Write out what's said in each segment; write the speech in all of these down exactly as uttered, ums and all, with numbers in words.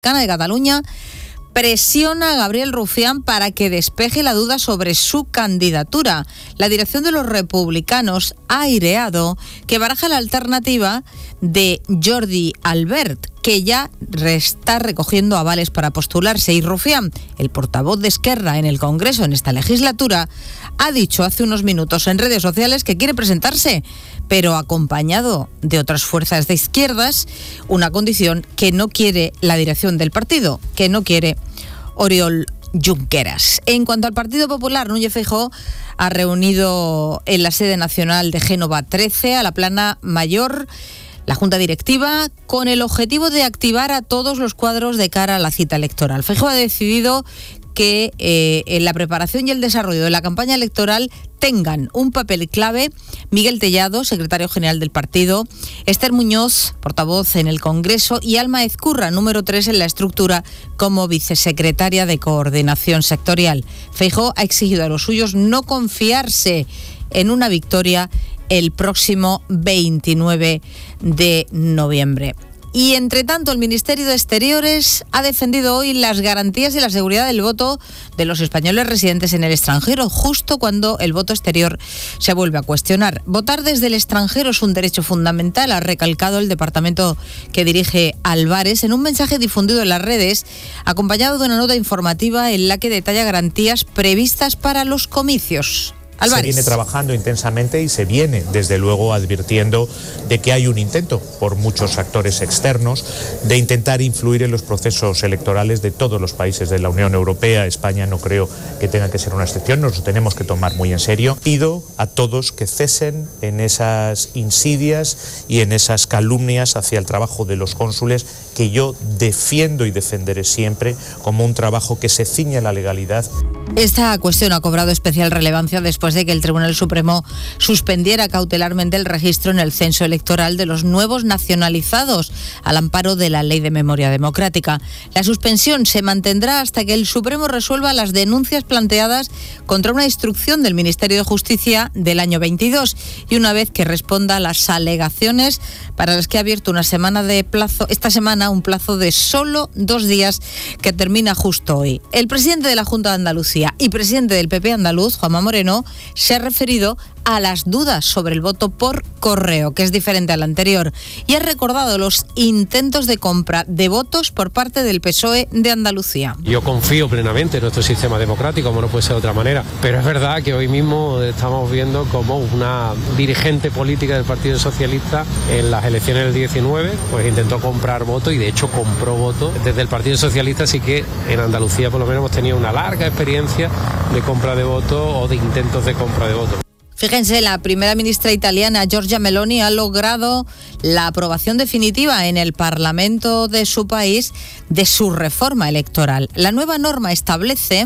de Cataluña presiona a Gabriel Rufián para que despeje la duda sobre su candidatura. La dirección de los republicanos ha aireado que baraja la alternativa de Jordi Albert, que ya está recogiendo avales para postularse, y Rufián, el portavoz de Esquerra en el Congreso en esta legislatura, ha dicho hace unos minutos en redes sociales que quiere presentarse, pero acompañado de otras fuerzas de izquierdas, una condición que no quiere la dirección del partido, que no quiere Oriol Junqueras. En cuanto al Partido Popular, Núñez Feijóo ha reunido en la sede nacional de Génova trece a la plana mayor la Junta Directiva con el objetivo de activar a todos los cuadros de cara a la cita electoral. Feijóo ha decidido que eh, en la preparación y el desarrollo de la campaña electoral tengan un papel clave Miguel Tellado, secretario general del partido, Esther Muñoz, portavoz en el Congreso, y Alma Ezcurra, número tres en la estructura, como vicesecretaria de Coordinación Sectorial. Feijóo ha exigido a los suyos no confiarse en una victoria el próximo veintinueve de noviembre. Y, entre tanto, el Ministerio de Exteriores ha defendido hoy las garantías y la seguridad del voto de los españoles residentes en el extranjero, justo cuando el voto exterior se vuelve a cuestionar. Votar desde el extranjero es un derecho fundamental, ha recalcado el departamento que dirige Álvarez en un mensaje difundido en las redes, acompañado de una nota informativa en la que detalla garantías previstas para los comicios. Álvarez. Se viene trabajando intensamente y se viene, desde luego, advirtiendo de que hay un intento por muchos actores externos de intentar influir en los procesos electorales de todos los países de la Unión Europea. España no creo que tenga que ser una excepción, nos lo tenemos que tomar muy en serio. Pido a todos que cesen en esas insidias y en esas calumnias hacia el trabajo de los cónsules, que yo defiendo y defenderé siempre como un trabajo que se ciñe a la legalidad. Esta cuestión ha cobrado especial relevancia después de que el Tribunal Supremo suspendiera cautelarmente el registro en el censo electoral de los nuevos nacionalizados al amparo de la Ley de Memoria Democrática. La suspensión se mantendrá hasta que el Supremo resuelva las denuncias planteadas contra una instrucción del Ministerio de Justicia del año veintidós y una vez que responda a las alegaciones para las que ha abierto una semana de plazo, esta semana un plazo de solo dos días que termina justo hoy. El presidente de la Junta de Andalucía y presidente del P P andaluz, Juanma Moreno, se ha referido a las dudas sobre el voto por correo, que es diferente al anterior, y ha recordado los intentos de compra de votos por parte del P S O E de Andalucía. Yo confío plenamente en nuestro sistema democrático, como no puede ser de otra manera, pero es verdad que hoy mismo estamos viendo como una dirigente política del Partido Socialista en las elecciones del diecinueve pues intentó comprar votos y de hecho compró votos. Desde el Partido Socialista sí que en Andalucía por lo menos hemos tenido una larga experiencia de compra de votos o de intentos de compra de votos. Fíjense, la primera ministra italiana, Giorgia Meloni, ha logrado la aprobación definitiva en el Parlamento de su país de su reforma electoral. La nueva norma establece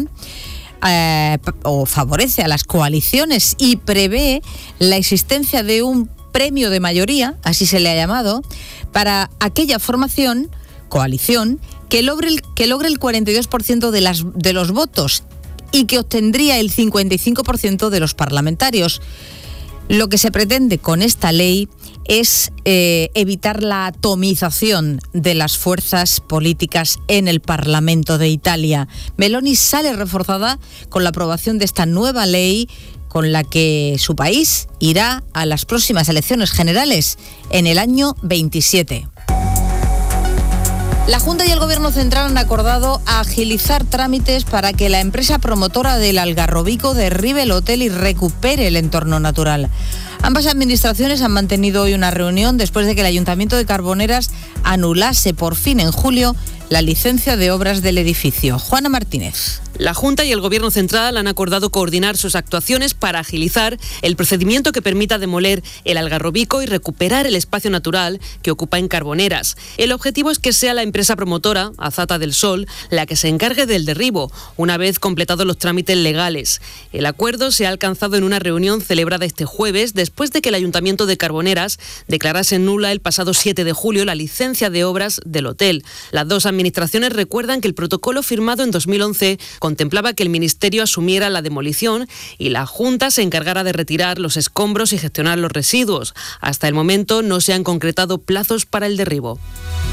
eh, o favorece a las coaliciones y prevé la existencia de un premio de mayoría, así se le ha llamado, para aquella formación, coalición, que logre el, que logre el cuarenta y dos por ciento de, las, de los votos y que obtendría el cincuenta y cinco por ciento de los parlamentarios. Lo que se pretende con esta ley es eh, evitar la atomización de las fuerzas políticas en el Parlamento de Italia. Meloni sale reforzada con la aprobación de esta nueva ley con la que su país irá a las próximas elecciones generales en el año veintisiete. La Junta y el Gobierno Central han acordado agilizar trámites para que la empresa promotora del Algarrobico derribe el hotel y recupere el entorno natural. Ambas administraciones han mantenido hoy una reunión después de que el Ayuntamiento de Carboneras anulase por fin en julio la licencia de obras del edificio. Juana Martínez. La Junta y el Gobierno Central han acordado coordinar sus actuaciones para agilizar el procedimiento que permita demoler el Algarrobico y recuperar el espacio natural que ocupa en Carboneras. El objetivo es que sea la empresa promotora, Azata del Sol, la que se encargue del derribo, una vez completados los trámites legales. El acuerdo se ha alcanzado en una reunión celebrada este jueves, después de que el Ayuntamiento de Carboneras declarase nula el pasado siete de julio la licencia de obras del hotel. Las dos administraciones recuerdan que el protocolo firmado en dos mil once contemplaba que el Ministerio asumiera la demolición y la Junta se encargara de retirar los escombros y gestionar los residuos. Hasta el momento no se han concretado plazos para el derribo.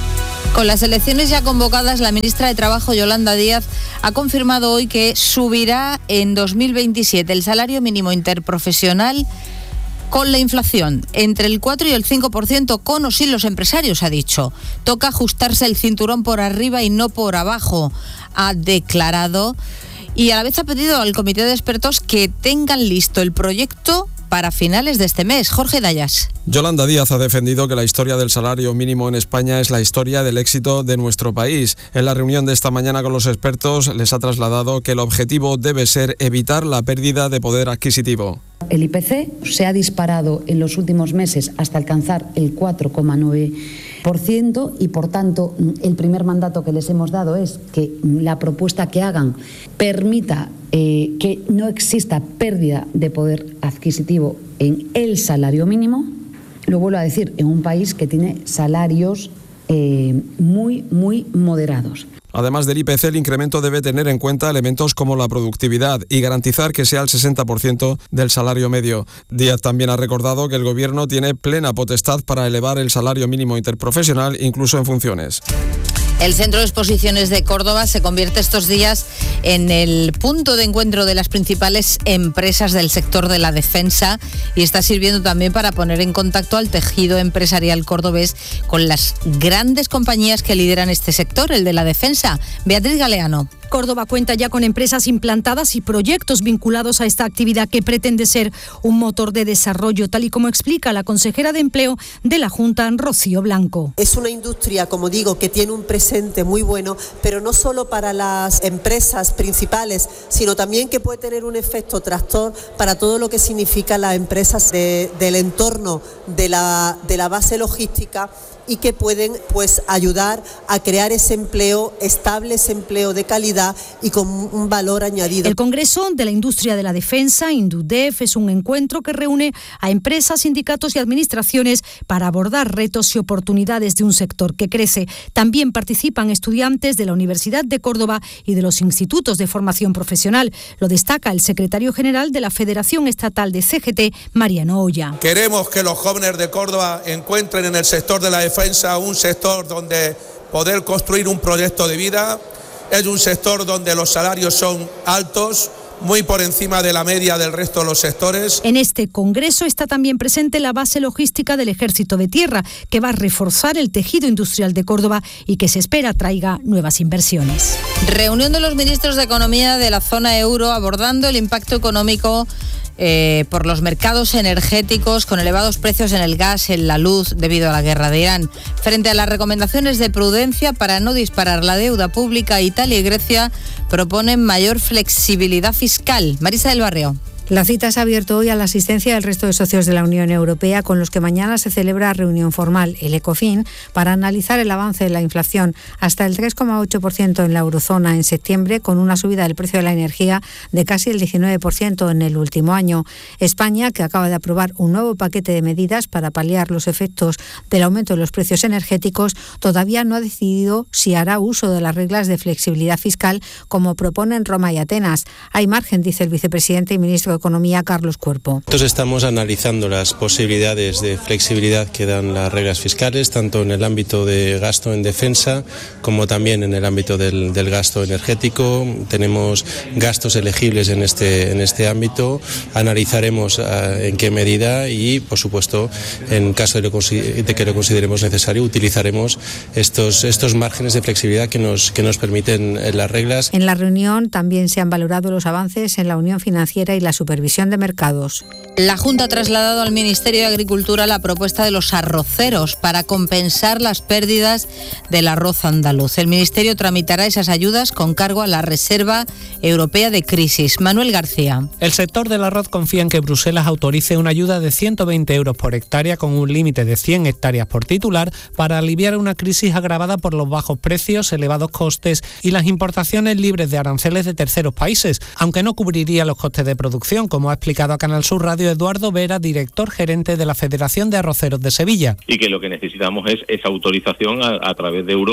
Con las elecciones ya convocadas, la ministra de Trabajo, Yolanda Díaz, ha confirmado hoy que subirá en dos mil veintisiete el salario mínimo interprofesional con la inflación, entre el cuatro y el cinco por ciento, con o sin los empresarios, ha dicho. Toca ajustarse el cinturón por arriba y no por abajo, ha declarado. Y a la vez ha pedido al comité de expertos que tengan listo el proyecto para finales de este mes. Jorge Dayas. Yolanda Díaz ha defendido que la historia del salario mínimo en España es la historia del éxito de nuestro país. En la reunión de esta mañana con los expertos les ha trasladado que el objetivo debe ser evitar la pérdida de poder adquisitivo. El I P C se ha disparado en los últimos meses hasta alcanzar el cuatro coma nueve por ciento y, por tanto, el primer mandato que les hemos dado es que la propuesta que hagan permita eh, que no exista pérdida de poder adquisitivo en el salario mínimo. Lo vuelvo a decir, en un país que tiene salarios eh, muy, muy moderados. Además del I P C, el incremento debe tener en cuenta elementos como la productividad y garantizar que sea el sesenta por ciento del salario medio. Díaz también ha recordado que el Gobierno tiene plena potestad para elevar el salario mínimo interprofesional, incluso en funciones. El Centro de Exposiciones de Córdoba se convierte estos días en el punto de encuentro de las principales empresas del sector de la defensa y está sirviendo también para poner en contacto al tejido empresarial cordobés con las grandes compañías que lideran este sector, el de la defensa. Beatriz Galeano. Córdoba cuenta ya con empresas implantadas y proyectos vinculados a esta actividad que pretende ser un motor de desarrollo, tal y como explica la consejera de Empleo de la Junta, Rocío Blanco. Es una industria, como digo, que tiene un presente muy bueno, pero no solo para las empresas principales, sino también que puede tener un efecto tractor para todo lo que significa las empresas de, del entorno de la, de la base logística, y que pueden pues ayudar a crear ese empleo estable, ese empleo de calidad y con un valor añadido. El Congreso de la Industria de la Defensa, INDUDEF, es un encuentro que reúne a empresas, sindicatos y administraciones para abordar retos y oportunidades de un sector que crece. También participan estudiantes de la Universidad de Córdoba y de los institutos de formación profesional. Lo destaca el secretario general de la Federación Estatal de C G T, Mariano Olla. Queremos que los jóvenes de Córdoba encuentren en el sector de la defensa defensa un sector donde poder construir un proyecto de vida, es un sector donde los salarios son altos, muy por encima de la media del resto de los sectores. En este congreso está también presente la base logística del Ejército de Tierra, que va a reforzar el tejido industrial de Córdoba y que se espera traiga nuevas inversiones. Reunión de los ministros de Economía de la zona euro abordando el impacto económico Eh, por los mercados energéticos con elevados precios en el gas, en la luz, debido a la guerra de Irán. Frente a las recomendaciones de prudencia para no disparar la deuda pública, Italia y Grecia proponen mayor flexibilidad fiscal. Marisa del Barrio. La cita se ha abierto hoy a la asistencia del resto de socios de la Unión Europea, con los que mañana se celebra reunión formal, el ECOFIN, para analizar el avance de la inflación hasta el tres coma ocho por ciento en la eurozona en septiembre, con una subida del precio de la energía de casi el diecinueve por ciento en el último año. España, que acaba de aprobar un nuevo paquete de medidas para paliar los efectos del aumento de los precios energéticos, todavía no ha decidido si hará uso de las reglas de flexibilidad fiscal como proponen Roma y Atenas. Hay margen, dice el vicepresidente y ministro de Economía, Carlos Cuerpo. Nosotros estamos analizando las posibilidades de flexibilidad que dan las reglas fiscales, tanto en el ámbito de gasto en defensa como también en el ámbito del, del gasto energético. Tenemos gastos elegibles en este, en este ámbito. Analizaremos uh, en qué medida y, por supuesto, en caso de, lo, de que lo consideremos necesario, utilizaremos estos, estos márgenes de flexibilidad que nos, que nos permiten las reglas. En la reunión también se han valorado los avances en la unión financiera y la supervisión de mercados. La Junta ha trasladado al Ministerio de Agricultura la propuesta de los arroceros para compensar las pérdidas del arroz andaluz. El Ministerio tramitará esas ayudas con cargo a la Reserva Europea de Crisis. Manuel García. El sector del arroz confía en que Bruselas autorice una ayuda de ciento veinte euros por hectárea con un límite de cien hectáreas por titular para aliviar una crisis agravada por los bajos precios, elevados costes y las importaciones libres de aranceles de terceros países, aunque no cubriría los costes de producción, como ha explicado a Canal Sur Radio Eduardo Vera, director gerente de la Federación de Arroceros de Sevilla. Y que lo que necesitamos es esa autorización a, a través de Europa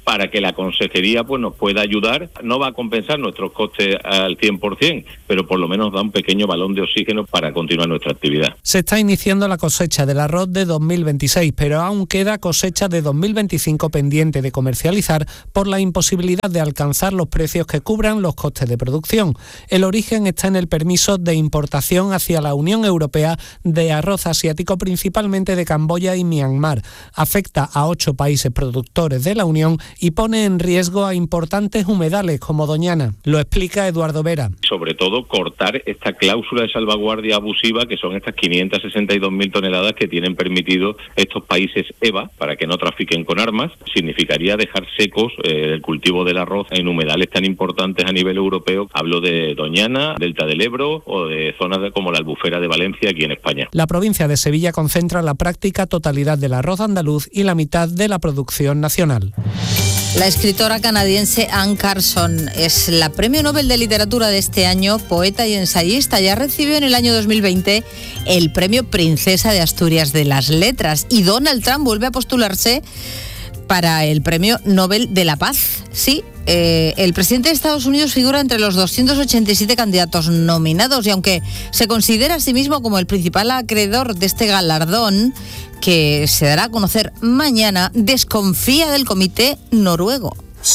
para que la consejería pues nos pueda ayudar. No va a compensar nuestros costes al cien por ciento, pero por lo menos da un pequeño balón de oxígeno para continuar nuestra actividad. Se está iniciando la cosecha del arroz de dos mil veintiséis, pero aún queda cosecha de dos mil veinticinco pendiente de comercializar por la imposibilidad de alcanzar los precios que cubran los costes de producción. El origen está en el permiso de importación hacia la Unión Europea de arroz asiático, principalmente de Camboya y Myanmar. Afecta a ocho países productores de la Unión y pone en riesgo a importantes humedales como Doñana. Lo explica Eduardo Vera. Sobre todo cortar esta cláusula de salvaguardia abusiva, que son estas quinientas sesenta y dos mil toneladas que tienen permitido estos países E B A para que no trafiquen con armas. Significaría dejar secos eh, el cultivo del arroz en humedales tan importantes a nivel europeo. Hablo de Doñana, Delta del Ebro o de zonas de, como la Albufera de Valencia aquí en España. La provincia de Sevilla concentra la práctica totalidad del arroz andaluz y la mitad de la producción nacional. La escritora canadiense Anne Carson es la Premio Nobel de Literatura de este año, poeta y ensayista. Ya recibió en el año dos mil veinte el Premio Princesa de Asturias de las Letras y Donald Trump vuelve a postularse para el Premio Nobel de la Paz. Sí, eh, el presidente de Estados Unidos figura entre los doscientos ochenta y siete candidatos nominados y aunque se considera a sí mismo como el principal acreedor de este galardón, que se dará a conocer mañana, desconfía del comité noruego.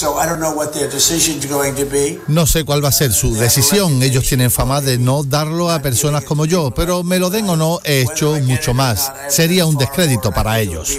No sé cuál va a ser su decisión. Ellos tienen fama de no darlo a personas como yo, pero me lo den o no, he hecho mucho más. Sería un descrédito para ellos.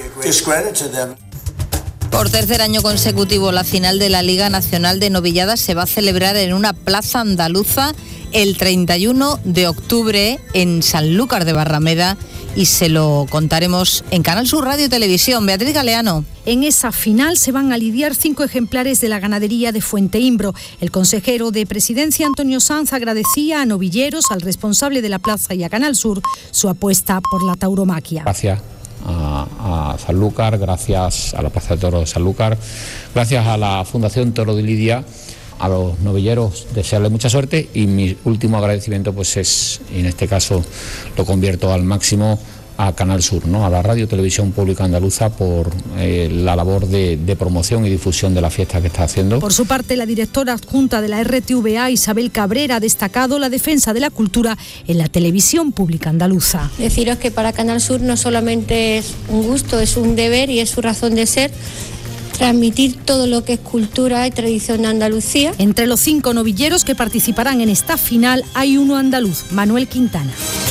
Por tercer año consecutivo, la final de la Liga Nacional de Novilladas se va a celebrar en una plaza andaluza el treinta y uno de octubre en Sanlúcar de Barrameda y se lo contaremos en Canal Sur Radio y Televisión. Beatriz Galeano. En esa final se van a lidiar cinco ejemplares de la ganadería de Fuenteimbro. El consejero de Presidencia, Antonio Sanz, agradecía a novilleros, al responsable de la plaza y a Canal Sur su apuesta por la tauromaquia. Gracias a, a Sanlúcar, gracias a la Plaza de Toros de Sanlúcar, gracias a la Fundación Toro de Lidia, a los novilleros desearles mucha suerte y mi último agradecimiento pues es, en este caso lo convierto al máximo, a Canal Sur, ¿no? A la Radio Televisión Pública Andaluza por eh, la labor de, de promoción y difusión de la fiesta que está haciendo. Por su parte, la directora adjunta de la R T V A, Isabel Cabrera, ha destacado la defensa de la cultura en la televisión pública andaluza. Deciros que para Canal Sur no solamente es un gusto, es un deber y es su razón de ser transmitir todo lo que es cultura y tradición de Andalucía. Entre los cinco novilleros que participarán en esta final hay uno andaluz, Manuel Quintana.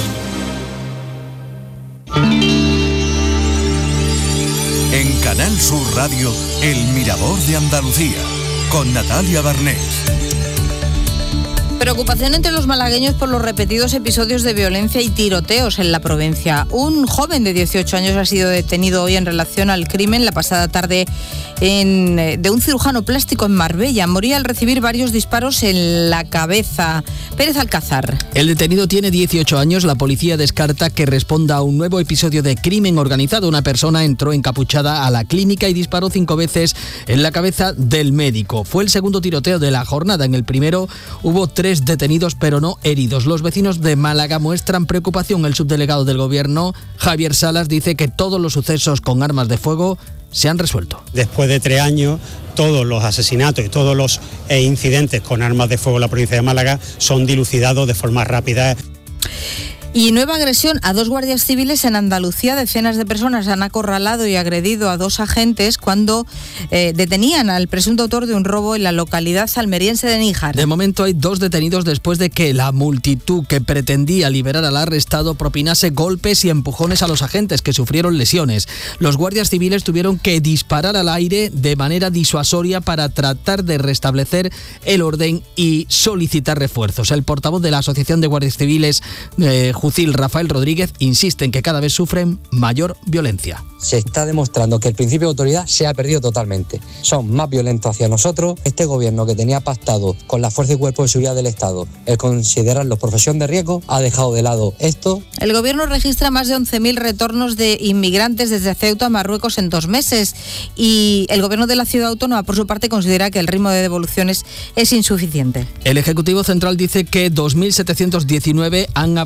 En Canal Sur Radio, El Mirador de Andalucía, con Natalia Barnés. Preocupación entre los malagueños por los repetidos episodios de violencia y tiroteos en la provincia. Un joven de dieciocho años ha sido detenido hoy en relación al crimen la pasada tarde en, de un cirujano plástico en Marbella. Moría al recibir varios disparos en la cabeza. Pérez Alcázar. El detenido tiene dieciocho años. La policía descarta que responda a un nuevo episodio de crimen organizado. Una persona entró encapuchada a la clínica y disparó cinco veces en la cabeza del médico. Fue el segundo tiroteo de la jornada. En el primero hubo tres detenidos pero no heridos. Los vecinos de Málaga muestran preocupación. El subdelegado del gobierno, Javier Salas, dice que todos los sucesos con armas de fuego se han resuelto. Después de tres años, todos los asesinatos y todos los eh, incidentes con armas de fuego en la provincia de Málaga son dilucidados de forma rápida. Y nueva agresión a dos guardias civiles en Andalucía. Decenas de personas han acorralado y agredido a dos agentes cuando eh, detenían al presunto autor de un robo en la localidad salmeriense de Níjar. De momento hay dos detenidos después de que la multitud que pretendía liberar al arrestado propinase golpes y empujones a los agentes que sufrieron lesiones. Los guardias civiles tuvieron que disparar al aire de manera disuasoria para tratar de restablecer el orden y solicitar refuerzos. El portavoz de la Asociación de Guardias Civiles, eh, Jucil, Rafael Rodríguez, insiste en que cada vez sufren mayor violencia. Se está demostrando que el principio de autoridad se ha perdido totalmente. Son más violentos hacia nosotros. Este gobierno que tenía pactado con la Fuerza y Cuerpo de Seguridad del Estado el considerarlos profesión de riesgo ha dejado de lado esto. El gobierno registra más de once mil retornos de inmigrantes desde Ceuta a Marruecos en dos meses y el gobierno de la ciudad autónoma, por su parte, considera que el ritmo de devoluciones es insuficiente. El Ejecutivo Central dice que dos mil setecientos diecinueve han abandonado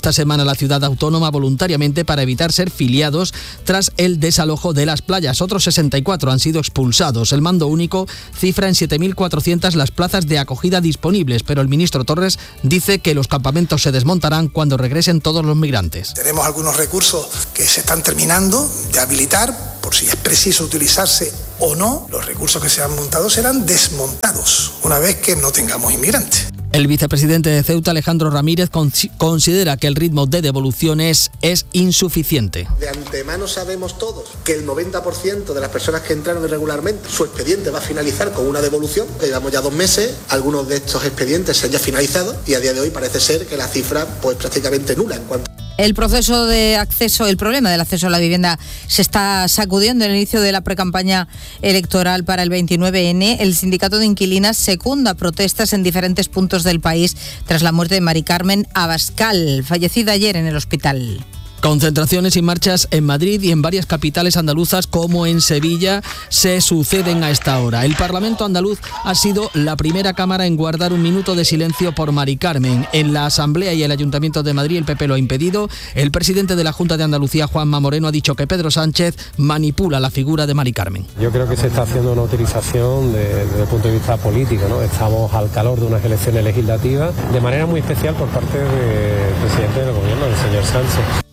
esta semana la ciudad autónoma voluntariamente para evitar ser filiados tras el desalojo de las playas. Otros sesenta y cuatro han sido expulsados. El mando único cifra en siete mil cuatrocientas las plazas de acogida disponibles, pero el ministro Torres dice que los campamentos se desmontarán cuando regresen todos los migrantes. Tenemos algunos recursos que se están terminando de habilitar, por si es preciso utilizarse o no. Los recursos que se han montado serán desmontados una vez que no tengamos inmigrantes. El vicepresidente de Ceuta, Alejandro Ramírez, considera que el ritmo de devoluciones es insuficiente. De antemano sabemos todos que el noventa por ciento de las personas que entraron irregularmente, su expediente va a finalizar con una devolución. Llevamos ya dos meses, algunos de estos expedientes se han ya finalizado y a día de hoy parece ser que la cifra pues prácticamente nula en cuanto... El proceso de acceso, el problema del acceso a la vivienda se está sacudiendo en el inicio de la precampaña electoral para el veintinueve ene. El sindicato de inquilinas secunda protestas en diferentes puntos del país tras la muerte de Mari Carmen Abascal, fallecida ayer en el hospital. Concentraciones y marchas en Madrid y en varias capitales andaluzas como en Sevilla se suceden a esta hora. El Parlamento andaluz ha sido la primera cámara en guardar un minuto de silencio por Mari Carmen. En la Asamblea y el Ayuntamiento de Madrid el P P lo ha impedido. El presidente de la Junta de Andalucía, Juanma Moreno, ha dicho que Pedro Sánchez manipula la figura de Mari Carmen. Yo creo que se está haciendo una utilización de, desde el punto de vista político, ¿no? Estamos al calor de unas elecciones legislativas de manera muy especial por parte del presidente del gobierno, el señor Sánchez.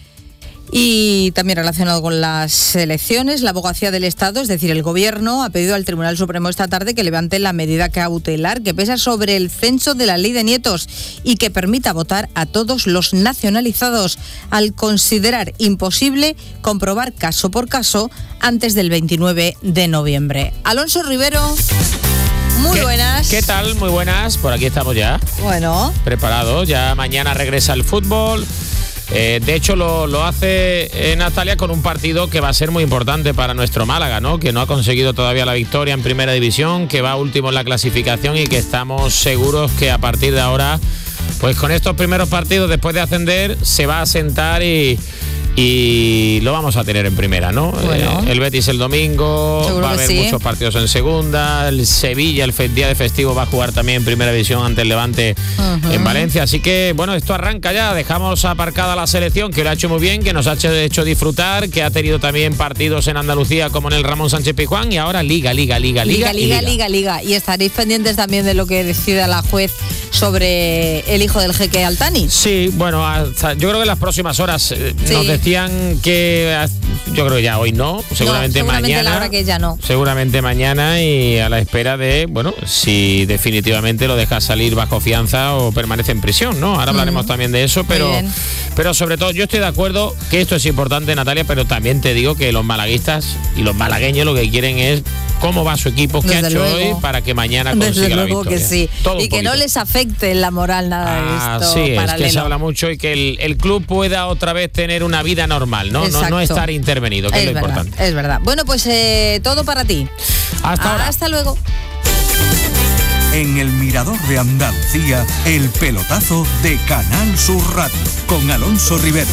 Y también relacionado con las elecciones, la Abogacía del Estado, es decir, el Gobierno, ha pedido al Tribunal Supremo esta tarde que levante la medida cautelar que pesa sobre el censo de la ley de nietos y que permita votar a todos los nacionalizados, al considerar imposible comprobar caso por caso antes del veintinueve de noviembre. Alonso Rivero, muy ¿Qué, buenas. ¿Qué tal? Muy buenas, por aquí estamos ya. Bueno. Preparados, ya mañana regresa el fútbol. Eh, de hecho lo, lo hace eh, Natalia con un partido que va a ser muy importante para nuestro Málaga, ¿no? Que no ha conseguido todavía la victoria en primera división, que va último en la clasificación y que estamos seguros que a partir de ahora, pues con estos primeros partidos después de ascender, se va a sentar y, y lo vamos a tener en primera, ¿no? Bueno. Eh, el Betis el domingo, Seguro va a haber sí. muchos partidos en segunda, el Sevilla el fe- día de festivo va a jugar también en primera división ante el Levante uh-huh. en Valencia, así que bueno, esto arranca ya, dejamos aparcada la selección que lo ha hecho muy bien, que nos ha hecho, hecho disfrutar, que ha tenido también partidos en Andalucía como en el Ramón Sánchez Pizjuán y ahora Liga, Liga, Liga, Liga, Liga, Liga, y Liga. Liga, Liga. Y estaréis pendientes también de lo que decida la juez sobre el hijo del jeque Altani. Sí, bueno, hasta, yo creo que en las próximas horas eh, Sí. nos decían que yo creo que ya hoy no, seguramente, no, seguramente mañana. la hora que ya no. Seguramente mañana y a la espera de, bueno, si definitivamente lo deja salir bajo fianza o permanece en prisión, ¿no? Ahora hablaremos mm. también de eso, pero, pero sobre todo yo estoy de acuerdo que esto es importante, Natalia, pero también te digo que los malaguistas y los malagueños lo que quieren es cómo va su equipo, qué ha hecho hoy para que mañana consiga Desde la luego victoria. que sí. Todo y que no les afecte la moral nada ah, de esto sí, paralelo. es que se habla mucho y que el, el club pueda otra vez tener una vida normal, ¿no? No, no estar intervenido, que es, es lo verdad, importante. Es verdad. Bueno, pues eh, todo para ti. Hasta ahora. Hasta luego. En el Mirador de Andalucía, el pelotazo de Canal Sur Radio, con Alonso Rivero.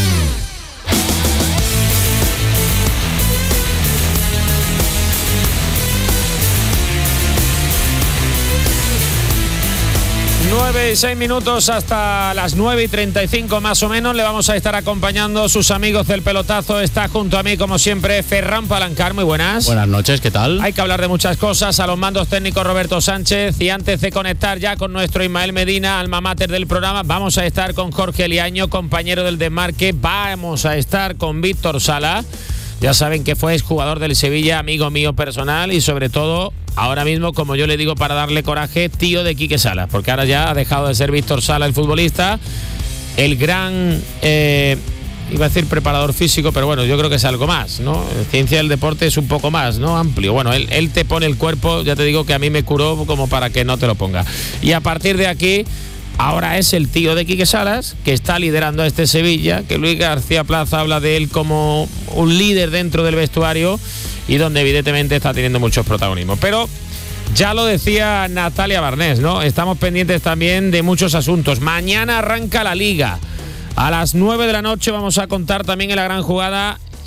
nueve y seis minutos hasta las nueve y treinta y cinco más o menos. Le vamos a estar acompañando sus amigos del pelotazo. Está junto a mí, como siempre, Ferran Palancar. Muy buenas. Buenas noches, ¿qué tal? Hay que hablar de muchas cosas. A los mandos técnicos Roberto Sánchez. Y antes de conectar ya con nuestro Ismael Medina, alma mater del programa, vamos a estar con Jorge Liaño, compañero del Desmarque. Vamos a estar con Víctor Sala. Ya saben que fue exjugador del Sevilla, amigo mío personal y sobre todo, ahora mismo, como yo le digo para darle coraje, tío de Quique Salas, porque ahora ya ha dejado de ser Víctor Sala el futbolista, el gran, eh, iba a decir preparador físico, pero bueno, yo creo que es algo más, ¿no? Ciencia del deporte es un poco más, ¿no? Amplio. Bueno, él, él te pone el cuerpo, ya te digo que a mí me curó como para que no te lo ponga. Y a partir de aquí... Ahora es el tío de Quique Salas, que está liderando a este Sevilla, que Luis García Plaza habla de él como un líder dentro del vestuario y donde evidentemente está teniendo muchos protagonismos. Pero ya lo decía Natalia Barnés, ¿no? Estamos pendientes también de muchos asuntos. Mañana arranca la Liga. A las nueve de la noche vamos a contar también en la gran jugada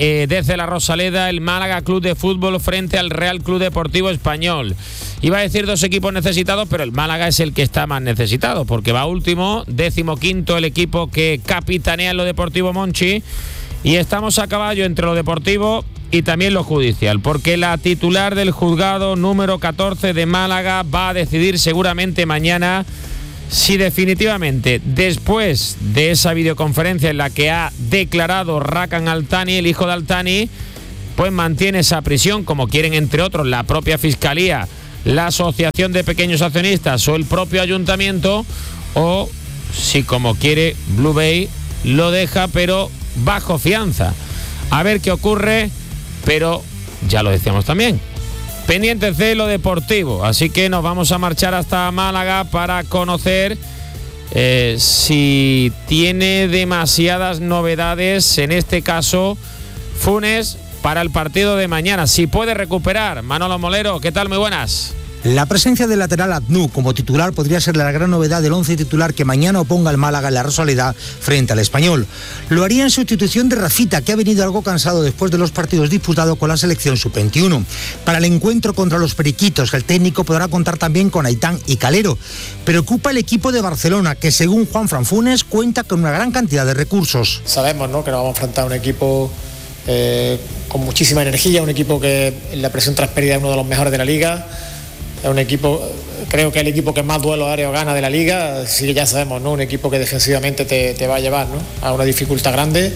eh, desde la Rosaleda el Málaga Club de Fútbol frente al Real Club Deportivo Español. Iba a decir dos equipos necesitados, pero el Málaga es el que está más necesitado, porque va último, décimo quinto el equipo que capitanea en lo deportivo Monchi, y estamos a caballo entre lo deportivo y también lo judicial, porque la titular del juzgado número catorce de Málaga va a decidir seguramente mañana si definitivamente, después de esa videoconferencia en la que ha declarado Rakan Altani, el hijo de Altani, pues mantiene esa prisión, como quieren entre otros la propia Fiscalía, la Asociación de Pequeños Accionistas o el propio Ayuntamiento, o si como quiere Blue Bay lo deja pero bajo fianza. A ver qué ocurre, pero ya lo decíamos también, pendientes de lo deportivo, así que nos vamos a marchar hasta Málaga para conocer eh, si tiene demasiadas novedades, en este caso Funes, para el partido de mañana, si puede recuperar. Manolo Molero, ¿qué tal? Muy buenas. La presencia del lateral Adnú como titular podría ser la gran novedad del once titular que mañana oponga al Málaga en la Rosaleda frente al Español. Lo haría en sustitución de Rafita, que ha venido algo cansado después de los partidos disputados con la selección sub veintiuno. Para el encuentro contra los Periquitos, el técnico podrá contar también con Aitán y Calero. Preocupa el equipo de Barcelona, que según Juanfran Funes cuenta con una gran cantidad de recursos. Sabemos, ¿no?, que nos vamos a enfrentar a un equipo eh, con muchísima energía, un equipo que en la presión tras pérdida es uno de los mejores de la liga. Es un equipo, creo que es el equipo que más duelos aéreos gana de la liga, así que ya sabemos, ¿no?, un equipo que defensivamente te, te va a llevar, ¿no?, a una dificultad grande.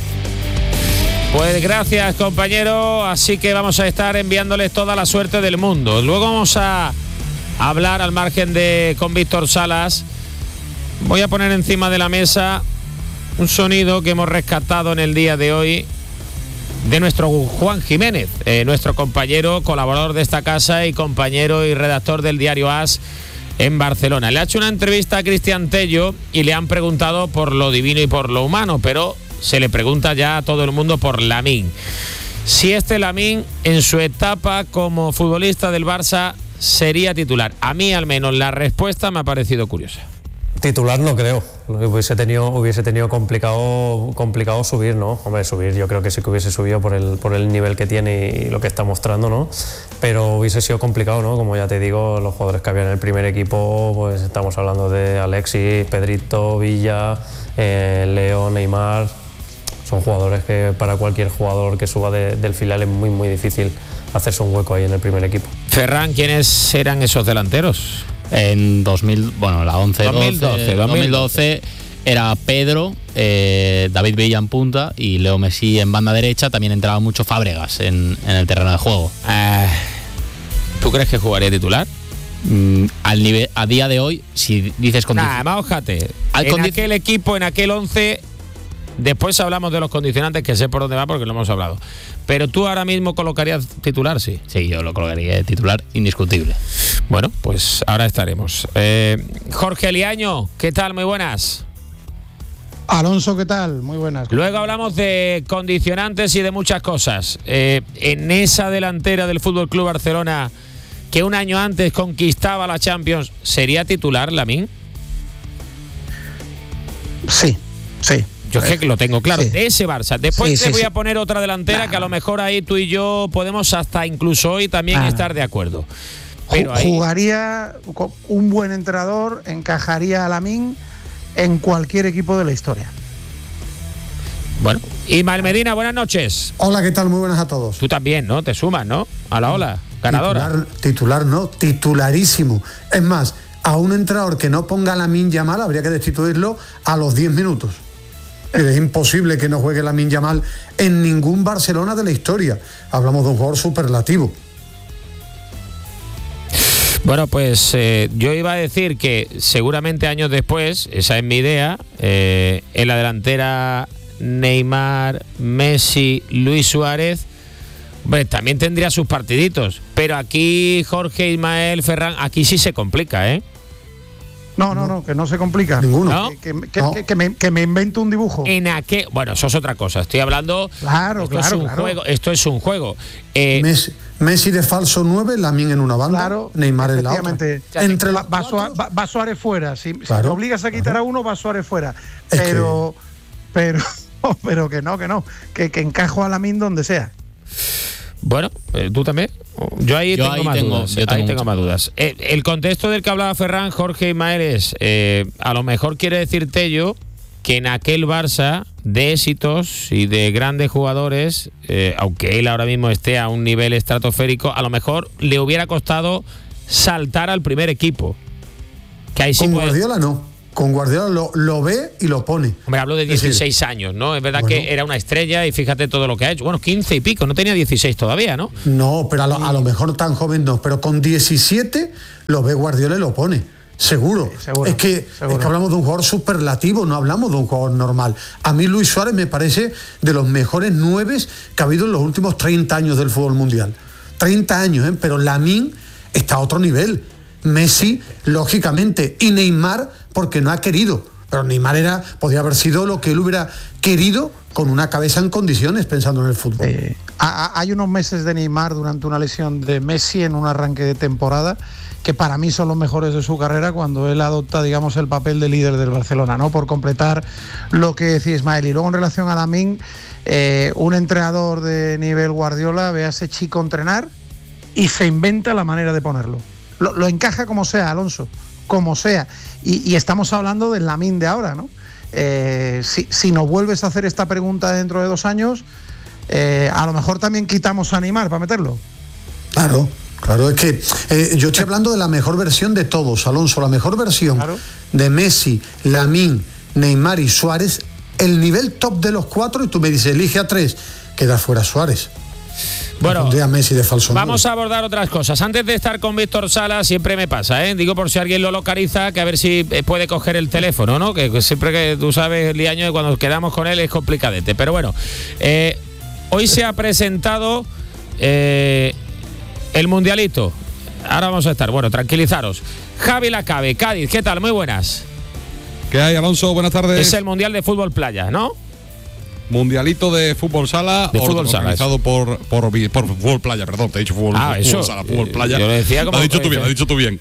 Pues gracias, compañero, así que vamos a estar enviándoles toda la suerte del mundo. Luego vamos a hablar al margen de con Víctor Salas. Voy a poner encima de la mesa un sonido que hemos rescatado en el día de hoy de nuestro Juan Jiménez, eh, nuestro compañero, colaborador de esta casa y compañero y redactor del diario AS en Barcelona. Le ha hecho una entrevista a Cristian Tello y le han preguntado por lo divino y por lo humano, pero se le pregunta ya a todo el mundo por Lamine. Si este Lamine, en su etapa como futbolista del Barça, sería titular. A mí, al menos, la respuesta me ha parecido curiosa. Titular no creo, hubiese tenido, hubiese tenido complicado, complicado subir, ¿no? Hombre, subir yo creo que sí que hubiese subido por el, por el nivel que tiene y lo que está mostrando, ¿no? Pero hubiese sido complicado, ¿no? Como ya te digo, los jugadores que había en el primer equipo, pues estamos hablando de Alexis, Pedrito, Villa, eh, Leo, Neymar. Son jugadores que para cualquier jugador que suba de, del filial es muy, muy difícil hacerse un hueco ahí en el primer equipo. Ferran, ¿quiénes eran esos delanteros? En dos mil, bueno, la once doce, dos mil doce era Pedro, eh, David Villa en punta y Leo Messi en banda derecha. También entraba mucho Fábregas en, en el terreno de juego. Eh, ¿Tú crees que jugaría titular? Mm, al nivel, a día de hoy, si dices condicionantes. Nah, májate. En condi- aquel equipo, en aquel once, después hablamos de los condicionantes, que sé por dónde va porque lo hemos hablado. Pero tú ahora mismo colocarías titular, sí. Sí, yo lo colocaría titular indiscutible. Bueno, pues ahora estaremos. Eh, Jorge Liaño, ¿qué tal? Muy buenas. Alonso, ¿qué tal? Muy buenas. Luego hablamos de condicionantes y de muchas cosas. Eh, en esa delantera del F C Barcelona, que un año antes conquistaba la Champions, ¿sería titular Lamine? Sí, sí. Yo es que lo tengo claro, sí. De ese Barça. Después sí, te sí, voy sí. a poner otra delantera nah. que a lo mejor ahí tú y yo podemos hasta incluso hoy también nah. estar de acuerdo. Pero ahí... Jugaría con un buen entrenador, encajaría a Lamine en cualquier equipo de la historia. Bueno, Ismael Medina, buenas noches. Hola, ¿qué tal? Muy buenas a todos. Tú también, ¿no? Te sumas, ¿no? A la ola, ganadora. Titular, titular no, titularísimo. Es más, a un entrenador que no ponga a Lamine Yamal habría que destituirlo a los diez minutos. Es imposible que no juegue Lamine Yamal en ningún Barcelona de la historia. Hablamos de un jugador superlativo. Bueno, pues eh, yo iba a decir que seguramente años después, esa es mi idea, eh, en la delantera Neymar, Messi, Luis Suárez, bueno, también tendría sus partiditos. Pero aquí Jorge, Ismael, Ferran, aquí sí se complica, ¿eh? No, no, no, que no se complica. Ninguno. ¿No? Que, que, que, no. que, que, me, que me invento un dibujo. En aquel, bueno, eso es otra cosa. Estoy hablando. Claro, esto claro, es un claro. juego. Esto es un juego. Eh, Messi, Messi de falso nueve, Lamine en una banda, claro, Neymar en la otra. Entre va, va, Suárez, va, va Suárez fuera. Si, claro, si te obligas a quitar claro. a uno, va Suárez fuera. Pero, es que... pero, pero que no, que no, que, que encajo a Lamine donde sea. Bueno, eh, ¿tú también? Yo ahí yo tengo ahí más tengo, dudas. Yo tengo ahí tengo más dudas. Eh, el contexto del que hablaba Ferran, Jorge Ismael es, eh, a lo mejor quiere decir Tello que en aquel Barça de éxitos y de grandes jugadores, eh, aunque él ahora mismo esté a un nivel estratosférico, a lo mejor le hubiera costado saltar al primer equipo. Que ahí sí Con puede... Guardiola no. Con Guardiola lo, lo ve y lo pone. Hombre, hablo de dieciséis es decir, años, ¿no? Es verdad bueno, que era una estrella y fíjate todo lo que ha hecho. Bueno, quince y pico, no tenía dieciséis todavía, ¿no? No, pero a lo, a lo mejor tan joven no. Pero con diecisiete lo ve Guardiola y lo pone. Seguro. Sí, seguro, es, que, seguro. Es que hablamos de un jugador superlativo, no hablamos de un jugador normal. A mí Luis Suárez me parece de los mejores nueve que ha habido en los últimos treinta años del fútbol mundial. treinta años, ¿eh? Pero Lamine está a otro nivel. Messi, lógicamente, y Neymar, porque no ha querido. Pero Neymar era, podía haber sido lo que él hubiera querido con una cabeza en condiciones, pensando en el fútbol. Eh, hay unos meses de Neymar durante una lesión de Messi en un arranque de temporada que para mí son los mejores de su carrera cuando él adopta, digamos, el papel de líder del Barcelona, ¿no? Por completar lo que decía Ismael. Y luego en relación a Lamine, eh, un entrenador de nivel Guardiola ve a ese chico entrenar y se inventa la manera de ponerlo. Lo, lo encaja como sea, Alonso, como sea. Y, y estamos hablando del Lamine de ahora, ¿no? Eh, si, si nos vuelves a hacer esta pregunta dentro de dos años, eh, a lo mejor también quitamos a Neymar para meterlo. Claro, claro, es que eh, yo estoy hablando de la mejor versión de todos, Alonso, la mejor versión claro. de Messi, Lamine, Neymar y Suárez, el nivel top de los cuatro, y tú me dices, elige a tres, queda fuera Suárez. Bueno, a Messi de falso vamos a abordar otras cosas. Antes de estar con Víctor Sala, siempre me pasa, ¿eh? Digo por si alguien lo localiza, que a ver si puede coger el teléfono, ¿no? Que, que siempre que tú sabes, Liaño, cuando quedamos con él es complicadete. Pero bueno, eh, hoy se ha presentado eh, el Mundialito. Ahora vamos a estar, bueno, tranquilizaros. Javi Lacabe, Cádiz, ¿qué tal? Muy buenas. ¿Qué hay, Alonso? Buenas tardes. Es el Mundial de Fútbol Playa, ¿no? Mundialito de fútbol sala, de fútbol organizado sala, por, por, por fútbol playa, perdón, te he dicho fútbol, ah, fútbol eso, sala, fútbol playa. Yo lo decía como lo has dicho tú bien, lo has dicho tú bien.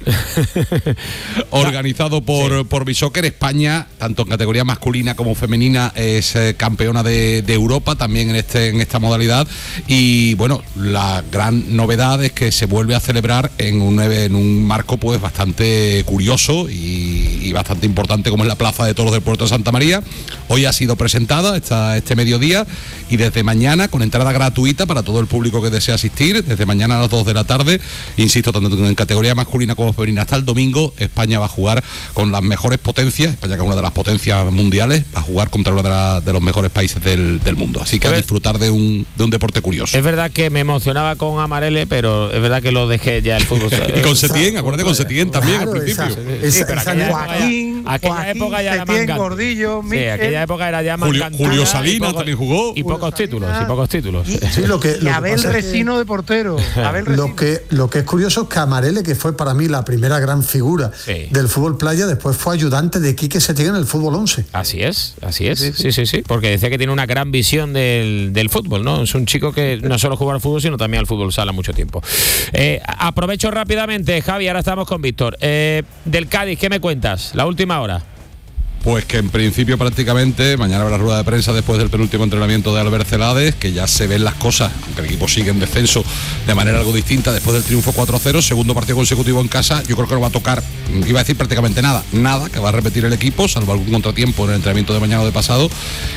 Organizado por, sí. por Bisoccer. España, tanto en categoría masculina como femenina, es eh, campeona de, de Europa también en este en esta modalidad. Y bueno, la gran novedad es que se vuelve a celebrar en un, en un marco pues bastante curioso y, y bastante importante, como es la Plaza de Toros del Puerto de Santa María. Hoy ha sido presentada esta, este mediodía y desde mañana con entrada gratuita para todo el público que desea asistir, desde mañana a las dos de la tarde, insisto, tanto en categoría masculina como femenina hasta el domingo, España va a jugar con las mejores potencias, España que es una de las potencias mundiales, va a jugar contra uno de, la, de los mejores países del, del mundo, así que a disfrutar de un, de un deporte curioso. Es verdad que me emocionaba con Amarele, pero es verdad que lo dejé ya el fútbol. Y con Setién, acuérdate con Setién también claro, al principio. Esa, sí, pero esa, aquella, Joaquín, época, aquella Joaquín, época ya Setién, era Gordillo, sí, aquella época era ya Julio, Julio Salinas también jugó. Y pocos títulos, y pocos títulos. Y, sí, lo que, lo y Abel Resino que, de portero. Abel lo, que, lo que es curioso es que Amarele, que fue para mí la primera gran figura sí. del fútbol playa, después fue ayudante de Quique Setién en el fútbol once. Así es, así es. Sí, sí, sí, sí, porque decía que tiene una gran visión del, del fútbol, ¿no? Es un chico que no solo juega al fútbol, sino también al fútbol sala mucho tiempo. Eh, aprovecho rápidamente, Javi, ahora estamos con Víctor. Eh, del Cádiz, ¿qué me cuentas? La última hora. Pues que en principio prácticamente mañana habrá rueda de prensa después del penúltimo entrenamiento de Albert Celades, que ya se ven las cosas, aunque el equipo sigue en descenso de manera algo distinta después del triunfo cuatro a cero, segundo partido consecutivo en casa. Yo creo que no va a tocar, iba a decir prácticamente nada, nada, que va a repetir el equipo, salvo algún contratiempo en el entrenamiento de mañana o de pasado,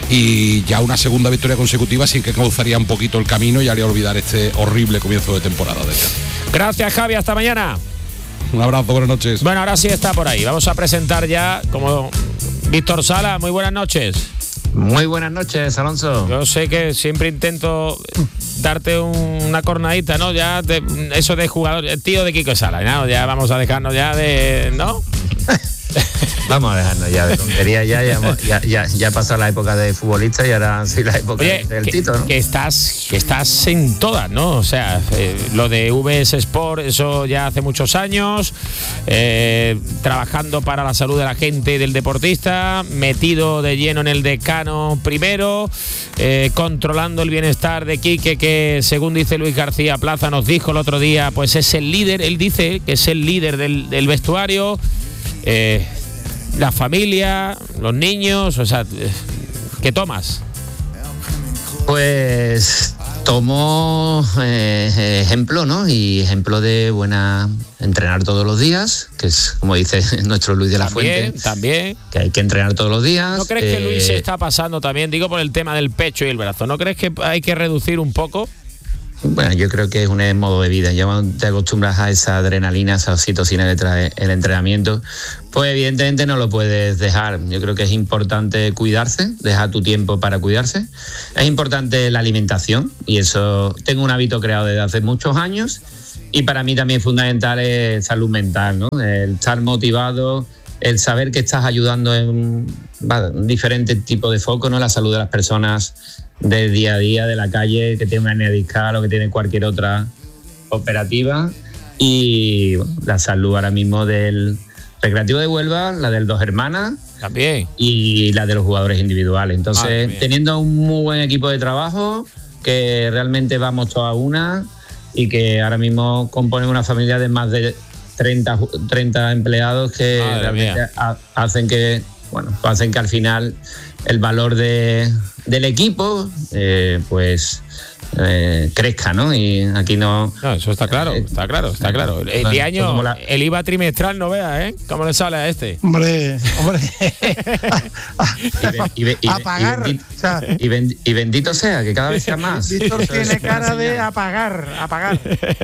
y ya una segunda victoria consecutiva sin que causaría un poquito el camino y haría olvidar este horrible comienzo de temporada de este. Gracias, Javi, hasta mañana. Un abrazo, buenas noches. Bueno, ahora sí está por ahí. Vamos a presentar ya como Víctor Sala. Muy buenas noches. Muy buenas noches, Alonso. Yo sé que siempre intento darte un, una cornadita, ¿no? Ya de, eso de jugador, el tío de Quique Sala, ¿no? Ya vamos a dejarnos ya de, ¿no? Vamos a dejarnos ya de tontería, ya ya, ya, ya, ya pasó la época de futbolista y ahora sí la época Oye, del que, Tito, ¿no? Que estás, que estás en todas, ¿no? O sea, eh, lo de V S Sport, eso ya hace muchos años, eh, trabajando para la salud de la gente y del deportista, metido de lleno en el Decano primero, eh, controlando el bienestar de Quique, que según dice Luis García Plaza, nos dijo el otro día, pues es el líder, él dice que es el líder del, del vestuario. Eh, la familia, los niños, o sea, ¿qué tomas? Pues tomo eh, ejemplo, ¿no? Y ejemplo de buena entrenar todos los días, que es como dice nuestro Luis de la también, Fuente. También. Que hay que entrenar todos los días. ¿No crees eh, que Luis se está pasando también? Digo por el tema del pecho y el brazo. ¿No crees que hay que reducir un poco? Bueno, yo creo que es un modo de vida. Ya cuando te acostumbras a esa adrenalina, esa oxitocina que trae el entrenamiento, pues evidentemente no lo puedes dejar. Yo creo que es importante cuidarse, dejar tu tiempo para cuidarse. Es importante la alimentación y eso tengo un hábito creado desde hace muchos años y para mí también fundamental es salud mental, ¿no? El estar motivado, el saber que estás ayudando en diferentes tipos de focos, ¿no? La salud de las personas del día a día, de la calle, que tiene una hernia discal o que tiene cualquier otra operativa, y bueno, la salud ahora mismo del Recreativo de Huelva, la del Dos Hermanas también y la de los jugadores individuales. Entonces, teniendo un muy buen equipo de trabajo, que realmente vamos todas a una y que ahora mismo compone una familia de más de treinta, treinta empleados que Madre realmente mía. ha, hacen que bueno hacen que al final el valor de, del equipo eh, pues eh, crezca, ¿no? Y aquí no... No, eso está claro, está claro, está claro. El, el año, la... el I V A trimestral no veas, ¿eh? ¿Cómo le sale a este? Hombre, hombre. y, be, y, be, y, a pagar. Y, o sea, y, bend, y bendito sea, que cada vez sea más. Víctor tiene cara de apagar, apagar.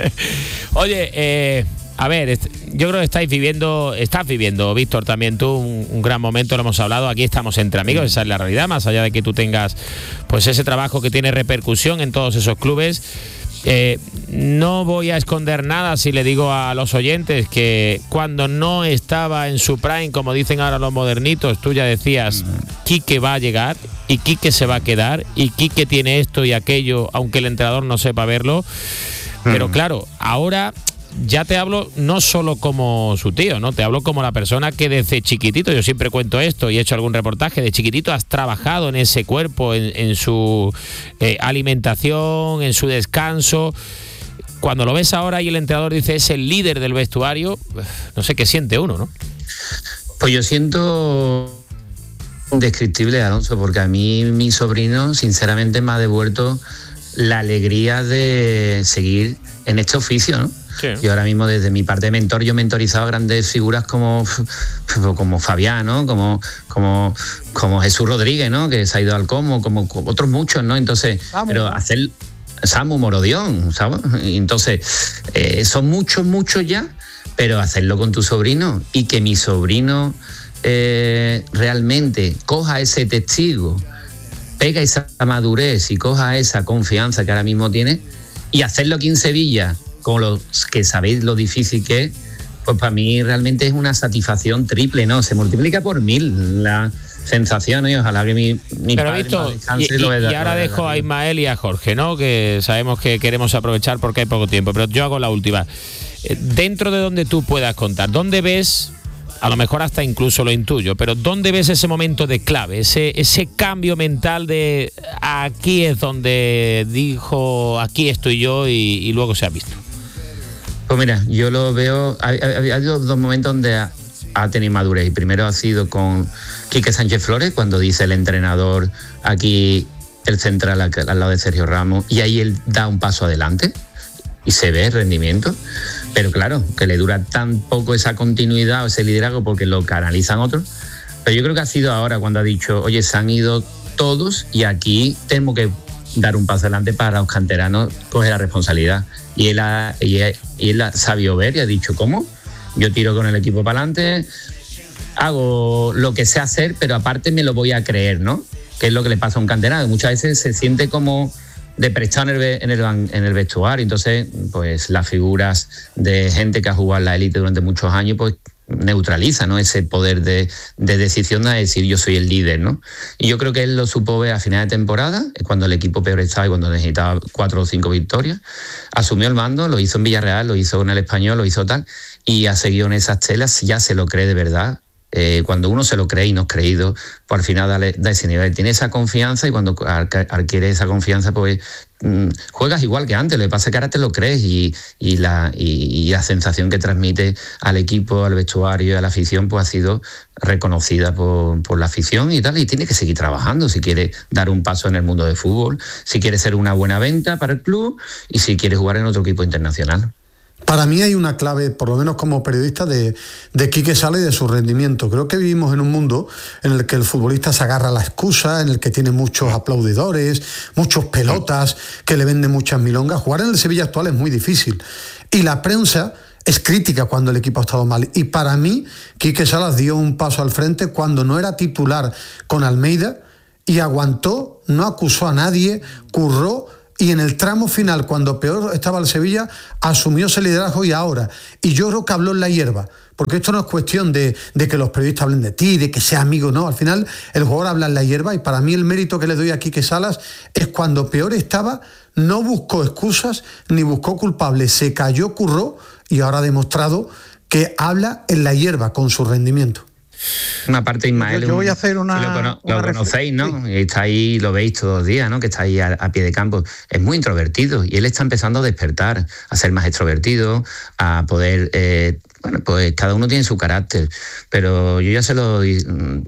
Oye, eh... A ver, yo creo que estáis viviendo, estás viviendo, Víctor, también tú, un, un gran momento, lo hemos hablado, aquí estamos entre amigos, esa es la realidad, más allá de que tú tengas pues ese trabajo que tiene repercusión en todos esos clubes. Eh, no voy a esconder nada si le digo a los oyentes que cuando no estaba en su prime, como dicen ahora los modernitos, tú ya decías, Quique va a llegar y Quique se va a quedar y Quique tiene esto y aquello, aunque el entrenador no sepa verlo. Pero claro, ahora... Ya te hablo no solo como su tío, ¿no? Te hablo como la persona que desde chiquitito, yo siempre cuento esto y he hecho algún reportaje, de chiquitito has trabajado en ese cuerpo, en, en su eh, alimentación, en su descanso. Cuando lo ves ahora y el entrenador dice es el líder del vestuario, no sé qué siente uno, ¿no? Pues yo siento indescriptible, Alonso, porque a mí mi sobrino sinceramente me ha devuelto la alegría de seguir en este oficio, ¿no? Sí. Yo ahora mismo desde mi parte de mentor, yo he mentorizado a grandes figuras como, como Fabián, ¿no? Como, como, como Jesús Rodríguez, ¿no? Que se ha ido al Como, como otros muchos, ¿no? Entonces, Samu, pero hacer Samu Morodión, ¿sabes? Entonces, eh, son muchos, muchos ya, pero hacerlo con tu sobrino y que mi sobrino eh, realmente coja ese testigo, pega esa madurez y coja esa confianza que ahora mismo tiene y hacerlo aquí en Sevilla, como los que sabéis lo difícil que es, pues para mí realmente es una satisfacción triple, ¿no? Se multiplica por mil la sensación, y ojalá que mi, mi Pero padre visto, descanse y, y, lo y, vea, y ahora lo dejo a Ismael y a Jorge, ¿no? Que sabemos que queremos aprovechar porque hay poco tiempo, pero yo hago la última. Dentro de donde tú puedas contar, ¿dónde ves, a lo mejor hasta incluso lo intuyo, pero dónde ves ese momento de clave, ese, ese cambio mental de aquí es donde dijo, aquí estoy yo y, y luego se ha visto? Pues mira, yo lo veo, ha, ha, ha habido dos momentos donde ha, ha tenido madurez. Y primero ha sido con Quique Sánchez Flores, cuando dice el entrenador aquí el central al, al lado de Sergio Ramos, y ahí él da un paso adelante y se ve el rendimiento. Pero claro, que le dura tan poco esa continuidad o ese liderazgo porque lo canalizan otros. Pero yo creo que ha sido ahora cuando ha dicho, oye, se han ido todos y aquí tenemos que dar un paso adelante para los canteranos coger la responsabilidad. Y él ha, y él, y él ha sabido ver y ha dicho, ¿cómo? Yo tiro con el equipo para adelante, hago lo que sé hacer, pero aparte me lo voy a creer, ¿no? Que es lo que le pasa a un canterano. Muchas veces se siente como de prestado en el, en el, en el vestuario. Entonces, pues las figuras de gente que ha jugado en la élite durante muchos años, pues neutraliza, ¿no? Ese poder de, de decisión de decir yo soy el líder, ¿no? Y yo creo que él lo supo ver a final de temporada, cuando el equipo peor estaba y cuando necesitaba cuatro o cinco victorias, asumió el mando, lo hizo en Villarreal, lo hizo en el Español, lo hizo tal, y ha seguido en esas telas, ya se lo cree de verdad. Eh, cuando uno se lo cree y no es creído, pues al final da, da ese nivel, tiene esa confianza y cuando adquiere esa confianza, pues mmm, juegas igual que antes. Lo que pasa es que ahora te lo crees y, y, la, y, y la sensación que transmite al equipo, al vestuario y a la afición, pues ha sido reconocida por, por la afición y tal, y tiene que seguir trabajando si quiere dar un paso en el mundo del fútbol, si quiere ser una buena venta para el club y si quiere jugar en otro equipo internacional. Para mí hay una clave, por lo menos como periodista, de, de Quique Sala y de su rendimiento. Creo que vivimos en un mundo en el que el futbolista se agarra a la excusa, en el que tiene muchos aplaudidores, muchos pelotas, que le venden muchas milongas. Jugar en el Sevilla actual es muy difícil. Y la prensa es crítica cuando el equipo ha estado mal. Y para mí, Quique Salas dio un paso al frente cuando no era titular con Almeida y aguantó, no acusó a nadie, curró. Y en el tramo final, cuando peor estaba el Sevilla, asumió ese liderazgo y ahora. Y yo creo que habló en la hierba, porque esto no es cuestión de, de que los periodistas hablen de ti, de que sea amigo, no. Al final, el jugador habla en la hierba y para mí el mérito que le doy a Quique Salas es cuando peor estaba, no buscó excusas ni buscó culpables. Se cayó, curró y ahora ha demostrado que habla en la hierba con su rendimiento. Una parte, Ismael, yo, yo voy a hacer una, lo, cono, una lo conocéis, ¿no? Sí. Está ahí, lo veis todos los días, ¿no? Que está ahí a, a pie de campo. Es muy introvertido y él está empezando a despertar, a ser más extrovertido, a poder... Eh, bueno, pues cada uno tiene su carácter, pero yo ya se lo di,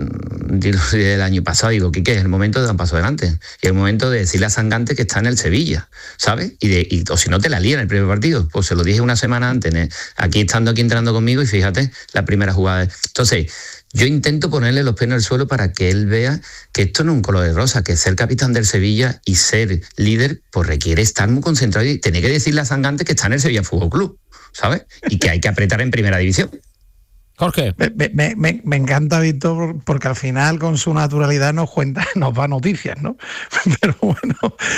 di el año pasado, digo, Quique, es el momento de dar un paso adelante y es el momento de decirle a Sangante que está en el Sevilla, ¿sabes? Y, de, y o si no te la lía en el primer partido, pues se lo dije una semana antes, ¿eh? aquí estando aquí entrando conmigo y fíjate, la primera jugada. Entonces, yo intento ponerle los pies en el suelo para que él vea que esto no es un color de rosa, que ser capitán del Sevilla y ser líder, pues requiere estar muy concentrado y tener que decirle a Sangante que está en el Sevilla Fútbol Club, ¿sabes? Y que hay que apretar en primera división. Jorge. Me, me, me, me encanta, Víctor, porque al final con su naturalidad nos cuenta, nos da noticias, ¿no? Pero bueno,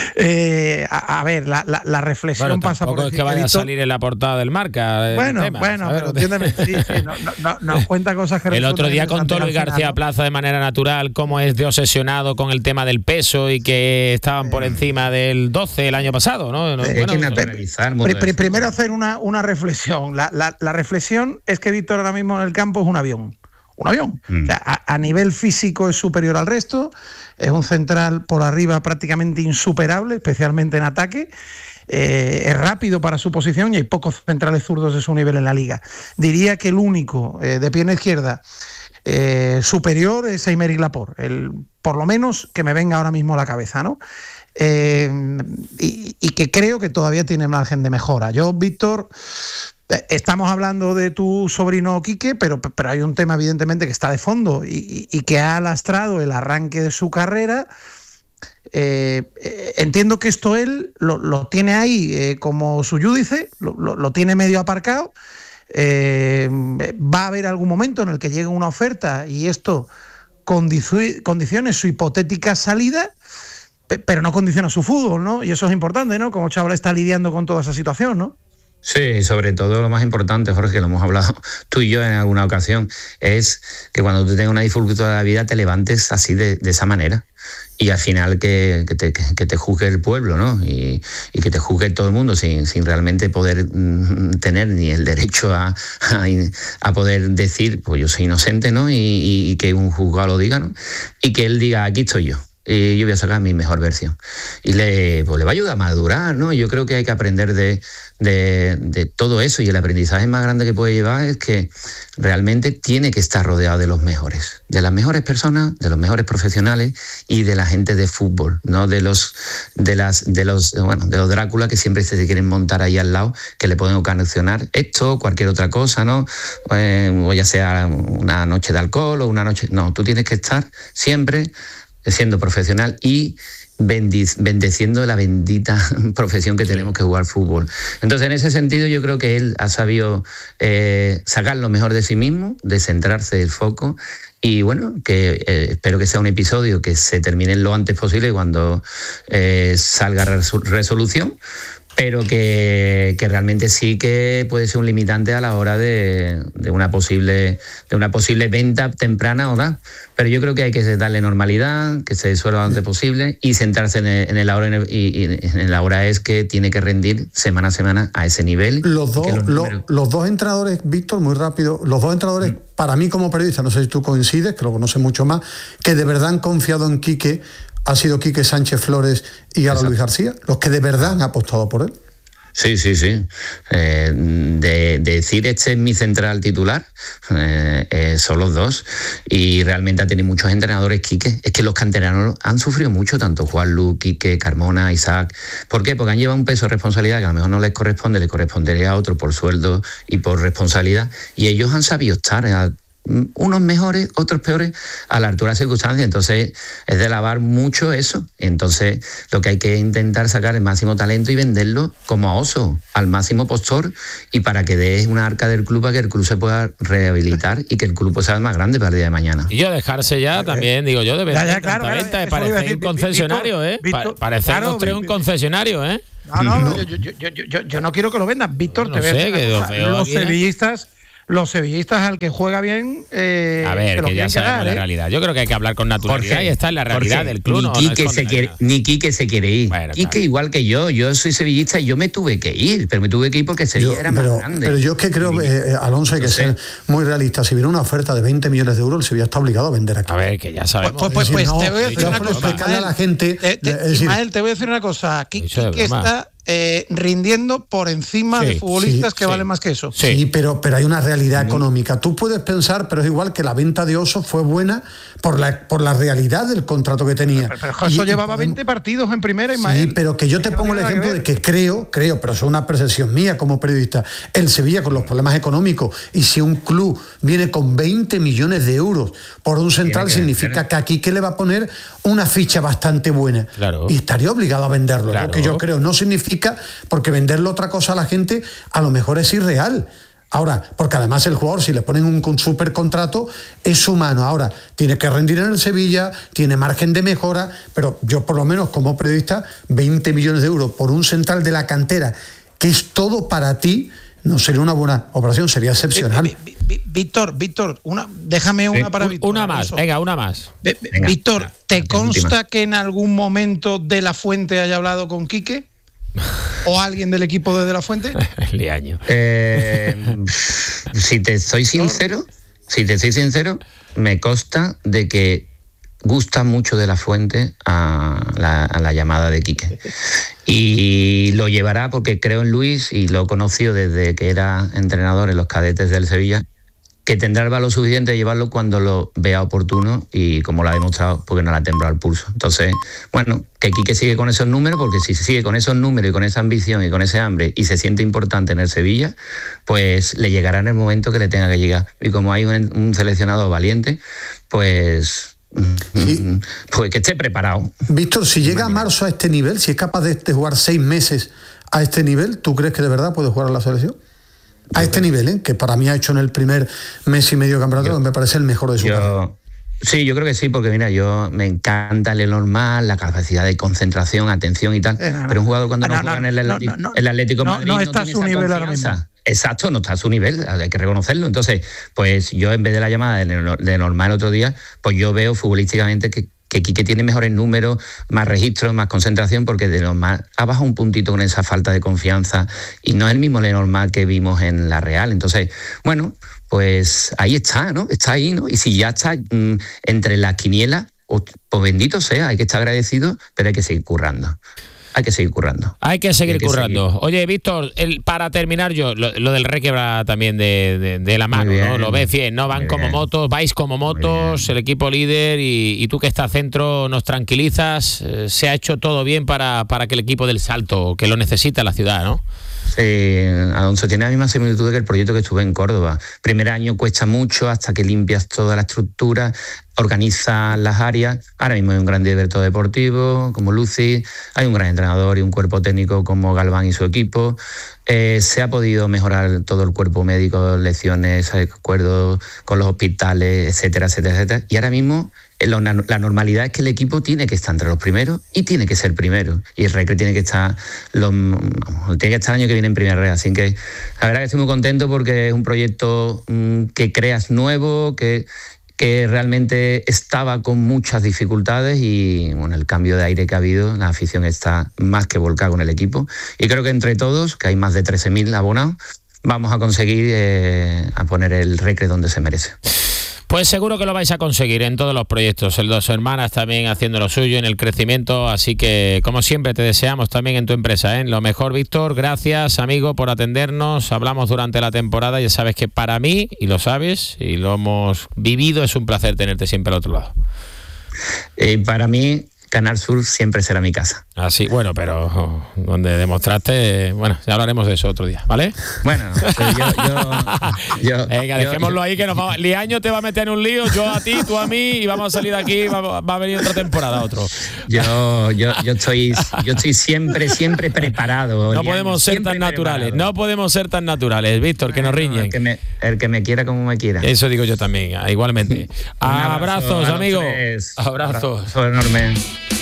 eh, a, a ver, la, la, la reflexión bueno, pasa por... Tampoco es que vaya a salir en la portada del Marca. Bueno, tema, bueno, ¿sabes? pero entiéndeme, sí, sí, no, no, nos cuenta cosas que... El otro día contó Luis García ¿no? Plaza de manera natural cómo es de obsesionado con el tema del peso y que estaban eh, por encima del doce el año pasado, ¿no? no eh, bueno, no pr pr primero hacer una, una reflexión. La, la, la reflexión es que Víctor ahora mismo en el campo es un avión. Un avión. Mm. O sea, a, a nivel físico es superior al resto, es un central por arriba prácticamente insuperable, especialmente en ataque. Eh, es rápido para su posición y hay pocos centrales zurdos de su nivel en la liga. Diría que el único eh, de pierna izquierda eh, superior es Aymeric Laporte, el, por lo menos que me venga ahora mismo a la cabeza, ¿no? Eh, y, y que creo que todavía tiene margen de mejora. Yo, Víctor... Estamos hablando de tu sobrino Quique, pero, pero hay un tema evidentemente que está de fondo y, y que ha lastrado el arranque de su carrera. Eh, eh, entiendo que esto él lo, lo tiene ahí eh, como su yúdice, lo, lo, lo tiene medio aparcado. Eh, va a haber algún momento en el que llegue una oferta y esto condici condicione su hipotética salida, pero no condiciona su fútbol, ¿no? Y eso es importante, ¿no? Como Chaval está lidiando con toda esa situación, ¿no? Sí, sobre todo lo más importante, Jorge, que lo hemos hablado tú y yo en alguna ocasión, es que cuando tú tengas una dificultad de la vida te levantes así de, de esa manera y al final que, que, te, que te juzgue el pueblo, ¿no? Y, y que te juzgue todo el mundo sin, sin realmente poder mm, tener ni el derecho a, a, a poder decir, pues yo soy inocente, ¿no? Y, y, y que un juzgado lo diga, ¿no? Y que él diga, aquí estoy yo. Y yo voy a sacar mi mejor versión. Y le, pues le va a ayudar a madurar, ¿no? Yo creo que hay que aprender de, de, de todo eso y el aprendizaje más grande que puede llevar es que realmente tiene que estar rodeado de los mejores, de las mejores personas, de los mejores profesionales y de la gente de fútbol, no de los de las de los bueno de los Drácula que siempre se quieren montar ahí al lado, que le pueden ocasionar esto o cualquier otra cosa, ¿no? Eh, o ya sea una noche de alcohol o una noche. No, tú tienes que estar siempre siendo profesional y bendeciendo la bendita profesión que tenemos que jugar fútbol. Entonces, en ese sentido, yo creo que él ha sabido eh, sacar lo mejor de sí mismo, descentrarse del foco y, bueno, que eh, espero que sea un episodio que se termine lo antes posible cuando eh, salga resolución, pero que, que realmente sí que puede ser un limitante a la hora de, de una posible de una posible venta temprana o no. Pero yo creo que hay que darle normalidad, que se disuelva lo antes posible y centrarse en el, en el ahora en el, y, y en el ahora es que tiene que rendir semana a semana a ese nivel. Los dos, los, los, los dos entrenadores, Víctor, muy rápido, los dos entrenadores, mm. para mí como periodista, no sé si tú coincides, que lo conoces mucho más, que de verdad han confiado en Quique, ha sido Quique Sánchez Flores y ahora Luis García, los que de verdad han apostado por él. Sí, sí, sí. Eh, de, de decir este es mi central titular, eh, eh, son los dos. Y realmente ha tenido muchos entrenadores, Quique. Es que los canteranos han sufrido mucho, tanto Juan Lu, Quique, Carmona, Isaac. ¿Por qué? Porque han llevado un peso de responsabilidad que a lo mejor no les corresponde, le correspondería a otro por sueldo y por responsabilidad. Y ellos han sabido estar a, unos mejores, otros peores, a la altura de las circunstancias. Entonces es de alabar mucho eso. Entonces lo que hay que intentar sacar el máximo talento y venderlo como a oso, al máximo postor, y para que dé una arca del club, para que el club se pueda rehabilitar y que el club sea más grande para el día de mañana. Y yo dejarse ya también, digo yo, de vender ya, ya, claro, claro, venta, parece un concesionario, ¿eh? Víctor, parece claro, un concesionario, ¿eh? No, no, no, yo, yo, yo, yo, yo no quiero que lo vendan, Víctor, no te sé, ves, que los, los sevillistas... Los sevillistas, al que juega bien, eh, a ver, que ya sabemos quedar, la ¿eh? realidad. Yo creo que hay que hablar con naturalidad Jorge, y está en la realidad Jorge, del club. Ni, no, Quique no se quiere, ni Quique se quiere ir. Bueno, Quique claro. igual que yo. Yo soy sevillista y yo me tuve que ir, pero me tuve que ir porque Sevilla yo, era pero, más grande. Pero yo es que creo, eh, Alonso, hay que ser muy realista. Si viene una oferta de veinte millones de euros, el Sevilla está obligado a vender aquí. A ver, que ya sabemos. Pues, pues, pues, pues no, te voy a decir una cosa. A la gente, te, te, decir, Ismael, te voy a decir una cosa. Quique está... Eh, rindiendo por encima sí, de futbolistas sí, que sí. valen más que eso. Sí, sí pero, pero hay una realidad económica. Tú puedes pensar, pero es igual que la venta de Oso fue buena por la, por la realidad del contrato que tenía. Pero, pero Oso y, llevaba veinte partidos en primera, Ismael. Sí, pero que yo te pongo el ejemplo de que creo, creo, pero eso es una percepción mía como periodista, el Sevilla con los problemas económicos, y si un club viene con veinte millones de euros por un central, que significa que aquí que le va a poner una ficha bastante buena. Claro. Y estaría obligado a venderlo. Claro. Lo que yo creo no significa, porque venderle otra cosa a la gente a lo mejor es irreal. Ahora, porque además el jugador, si le ponen un super contrato, es humano. Ahora, tiene que rendir en el Sevilla, tiene margen de mejora, pero yo por lo menos como periodista, veinte millones de euros por un central de la cantera, que es todo para ti, no sería una buena operación, sería excepcional. Víctor, Víctor, una, déjame una sí, para Víctor. Una más, venga, una más. Venga, Víctor, ¿te consta que en algún momento De La Fuente haya hablado con Quique? ¿O alguien del equipo de De La Fuente? Liaño. Eh, si te soy sincero, si te soy sincero, me consta de que gusta mucho De La Fuente a la, a la llamada de Quique. Y lo llevará porque creo en Luis y lo he conocido desde que era entrenador en los cadetes del Sevilla, que tendrá el valor suficiente de llevarlo cuando lo vea oportuno y como lo ha demostrado, porque no la tembla al pulso. Entonces, bueno, que Quique sigue con esos números, porque si se sigue con esos números y con esa ambición y con ese hambre y se siente importante en el Sevilla, pues le llegará en el momento que le tenga que llegar. Y como hay un, un seleccionado valiente, pues... Sí. Pues que esté preparado. Víctor, si llega a marzo a este nivel, si es capaz de, de jugar seis meses a este nivel, ¿tú crees que de verdad puede jugar a la selección? A este nivel, ¿eh? Que para mí ha hecho en el primer mes y medio de campeonato, yo, me parece el mejor de su carrera. Sí, yo creo que sí, porque mira, yo me encanta el normal, la capacidad de concentración, atención y tal, eh, no, pero un jugador cuando no, no, no juega en el Atlético, no, no, el Atlético no, Madrid no está no tiene a su nivel ahora mismo. Exacto, no está a su nivel, hay que reconocerlo. Entonces, pues yo en vez de la llamada de, de normal otro día, pues yo veo futbolísticamente que que Quique tiene mejores números, más registros, más concentración, porque de normal ha bajado un puntito con esa falta de confianza y no es el mismo Lenormand que vimos en la Real. Entonces, bueno, pues ahí está, ¿no? Está ahí, ¿no? Y si ya está mmm, entre las quinielas, pues bendito sea, hay que estar agradecido, pero hay que seguir currando. Hay que seguir currando. Hay que seguir hay que currando. Seguir. Oye, Víctor, el, para terminar yo, lo, lo del requebra también de, de, de la mano, ¿no? Lo ves bien, ¿no? Van como motos, vais como motos, el equipo líder y, y tú que estás centro nos tranquilizas. Eh, se ha hecho todo bien para, para que el equipo del Salto, que lo necesita la ciudad, ¿no? Sí, Alonso, tiene la misma similitud que el proyecto que estuve en Córdoba. Primer año cuesta mucho hasta que limpias toda la estructura, organizas las áreas. Ahora mismo hay un gran director deportivo como Lucy, hay un gran entrenador y un cuerpo técnico como Galván y su equipo. Eh, se ha podido mejorar todo el cuerpo médico, lecciones, acuerdos con los hospitales, etcétera, etcétera, etcétera. Y ahora mismo la, la normalidad es que el equipo tiene que estar entre los primeros y tiene que ser primero. Y el Recre tiene que estar los, tiene que estar el año que viene en primera red. Así que la verdad que estoy muy contento porque es un proyecto mmm, que creas nuevo, que que realmente estaba con muchas dificultades y bueno, el cambio de aire que ha habido, la afición está más que volcada con el equipo y creo que entre todos, que hay más de trece mil abonados, vamos a conseguir eh, a poner el Recre donde se merece. Pues seguro que lo vais a conseguir en todos los proyectos, el Dos Hermanas también haciendo lo suyo en el crecimiento, así que como siempre te deseamos también en tu empresa, ¿eh? Lo mejor, Víctor, gracias amigo por atendernos, hablamos durante la temporada, ya sabes que para mí, y lo sabes, y lo hemos vivido, es un placer tenerte siempre al otro lado. Eh, para mí... Canal Sur siempre será mi casa. Así, bueno, pero oh, donde demostraste, bueno, ya hablaremos de eso otro día, ¿vale? Bueno, yo, yo, yo venga, yo, dejémoslo yo, ahí que nos va, Liaño te va a meter en un lío, yo a ti, tú a mí y vamos a salir de aquí, va, va a venir otra temporada otro. Yo, yo, yo estoy, yo estoy siempre, siempre preparado. No Liaño, podemos ser tan naturales, preparado. no podemos ser tan naturales, Víctor, que nos riñen. El que me, el que me quiera como me quiera. Eso digo yo también, igualmente. abrazo, Abrazos, amigo. Abrazos. Abrazo enorme.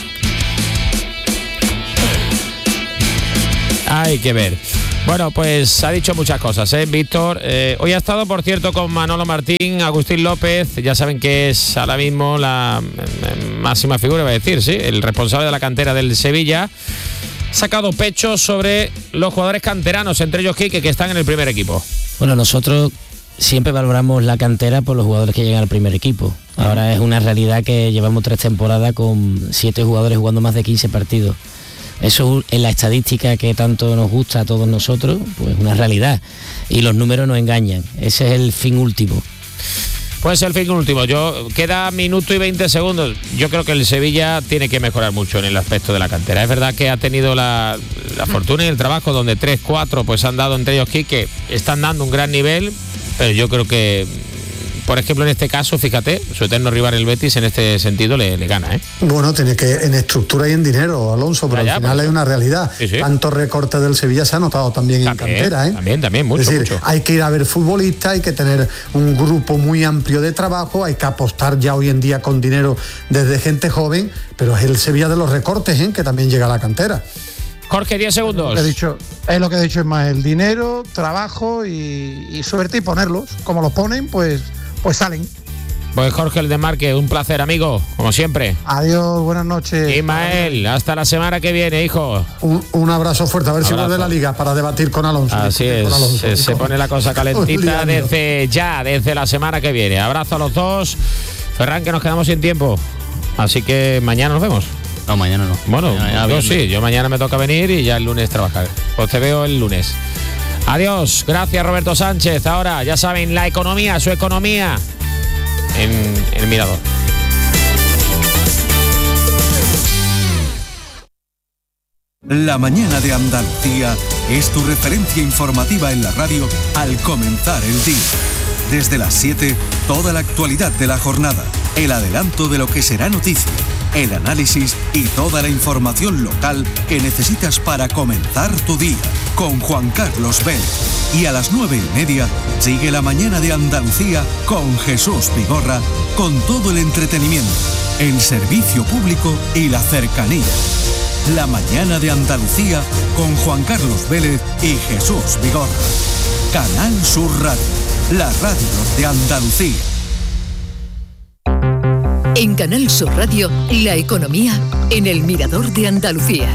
Hay que ver. Bueno, pues ha dicho muchas cosas, ¿eh, Víctor? Eh, hoy ha estado, por cierto, con Manolo Martín, Agustín López, ya saben que es ahora mismo la máxima figura, iba a decir, sí, el responsable de la cantera del Sevilla. Sacado pecho sobre los jugadores canteranos, entre ellos Quique, que están en el primer equipo. Bueno, nosotros siempre valoramos la cantera por los jugadores que llegan al primer equipo. Ahora es una realidad que llevamos tres temporadas con siete jugadores jugando más de quince partidos. Eso en la estadística que tanto nos gusta a todos nosotros, pues es una realidad. Y los números nos engañan. Ese es el fin último. Pues el fin último. Yo queda minuto y veinte segundos. Yo creo que el Sevilla tiene que mejorar mucho en el aspecto de la cantera. Es verdad que ha tenido la, la fortuna y el trabajo donde tres, cuatro pues han dado, entre ellos Quique, están dando un gran nivel, pero yo creo que, por ejemplo, en este caso, fíjate, su eterno rival el Betis en este sentido le, le gana, ¿eh? Bueno, tiene que en estructura y en dinero, Alonso, pero allá, al final pues, es una realidad. Sí, sí. Tanto recorte del Sevilla se ha notado también, también en cantera, ¿eh? También, también, mucho, es decir, mucho. Hay que ir a ver futbolistas, hay que tener un grupo muy amplio de trabajo, hay que apostar ya hoy en día con dinero desde gente joven, pero es el Sevilla de los recortes, ¿eh? Que también llega a la cantera. Jorge, diez segundos. Es lo que he dicho, es lo que he dicho, es más el dinero, trabajo y, y suerte y ponerlos. Como los ponen, pues, pues salen. Pues Jorge el Desmarque, un placer, amigo, como siempre. Adiós, buenas noches. Ismael, hasta la semana que viene, hijo. Un, un abrazo fuerte, a ver abrazo. si vuelve la Liga para debatir con Alonso. Así es, con Alonso, se, se pone la cosa calentita desde ya, desde la semana que viene. Abrazo a los dos. Ferran, que nos quedamos sin tiempo, así que mañana nos vemos. No, mañana no. Bueno, mañana, yo sí, yo mañana me toca venir y ya el lunes trabajar. Pues te veo el lunes. Adiós, gracias Roberto Sánchez. Ahora, ya saben, la economía, su economía en el Mirador. La mañana de Andalucía es tu referencia informativa en la radio al comenzar el día. Desde las siete, toda la actualidad de la jornada, el adelanto de lo que será noticia, el análisis y toda la información local que necesitas para comenzar tu día, con Juan Carlos Vélez. Y a las nueve y media sigue la mañana de Andalucía con Jesús Vigorra, con todo el entretenimiento, el servicio público y la cercanía. La mañana de Andalucía con Juan Carlos Vélez y Jesús Vigorra. Canal Sur Radio, la radio de Andalucía. En Canal Sur Radio, la economía en el Mirador de Andalucía.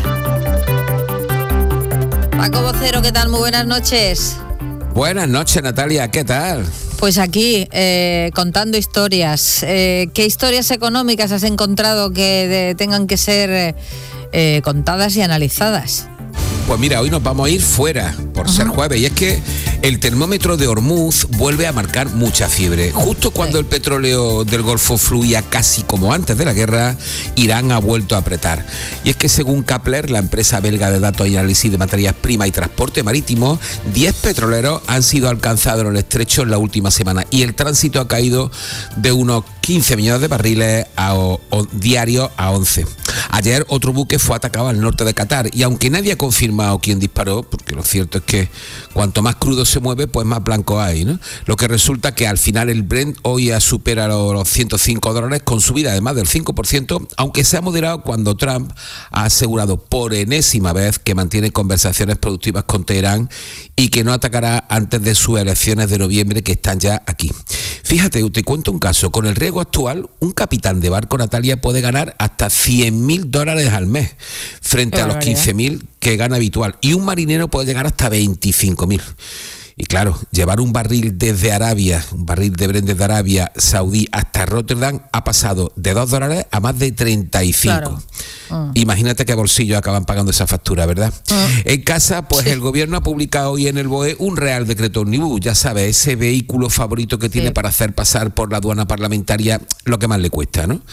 Paco Vocero, ¿qué tal? Muy buenas noches. Buenas noches, Natalia, ¿qué tal? Pues aquí, eh, contando historias. Eh, ¿Qué historias económicas has encontrado que de, tengan que ser eh, contadas y analizadas? Pues mira, hoy nos vamos a ir fuera por Ajá. ser jueves, y es que el termómetro de Hormuz vuelve a marcar mucha fiebre. Justo cuando el petróleo del Golfo fluía casi como antes de la guerra, Irán ha vuelto a apretar. Y es que según Kpler, la empresa belga de datos y análisis de materias primas y transporte marítimo, diez petroleros han sido alcanzados en el estrecho en la última semana y el tránsito ha caído de unos quince millones de barriles a, o, o, diarios a once. Ayer otro buque fue atacado al norte de Qatar y aunque nadie ha confirmado quién disparó, porque lo cierto es que cuanto más crudo se mueve, pues más blanco hay, ¿no? Lo que resulta que al final el Brent hoy supera los ciento cinco dólares con subida de más del cinco por ciento, aunque se ha moderado cuando Trump ha asegurado por enésima vez que mantiene conversaciones productivas con Teherán y que no atacará antes de sus elecciones de noviembre, que están ya aquí. Fíjate, te cuento un caso. Con el riesgo actual, un capitán de barco, Natalia, puede ganar hasta cien mil dólares al mes, frente a los quince mil que gana habitual. Y un marinero puede llegar hasta veinticinco mil. Y claro, llevar un barril desde Arabia, un barril de Brent desde Arabia Saudí hasta Rotterdam ha pasado de dos dólares a más de treinta y cinco. Claro. Uh. Imagínate qué bolsillos acaban pagando esa factura, ¿verdad? Uh. En casa, pues sí. El gobierno ha publicado hoy en el B O E un Real Decreto Omnibus, ya sabes, ese vehículo favorito que tiene sí. para hacer pasar por la aduana parlamentaria lo que más le cuesta, ¿no?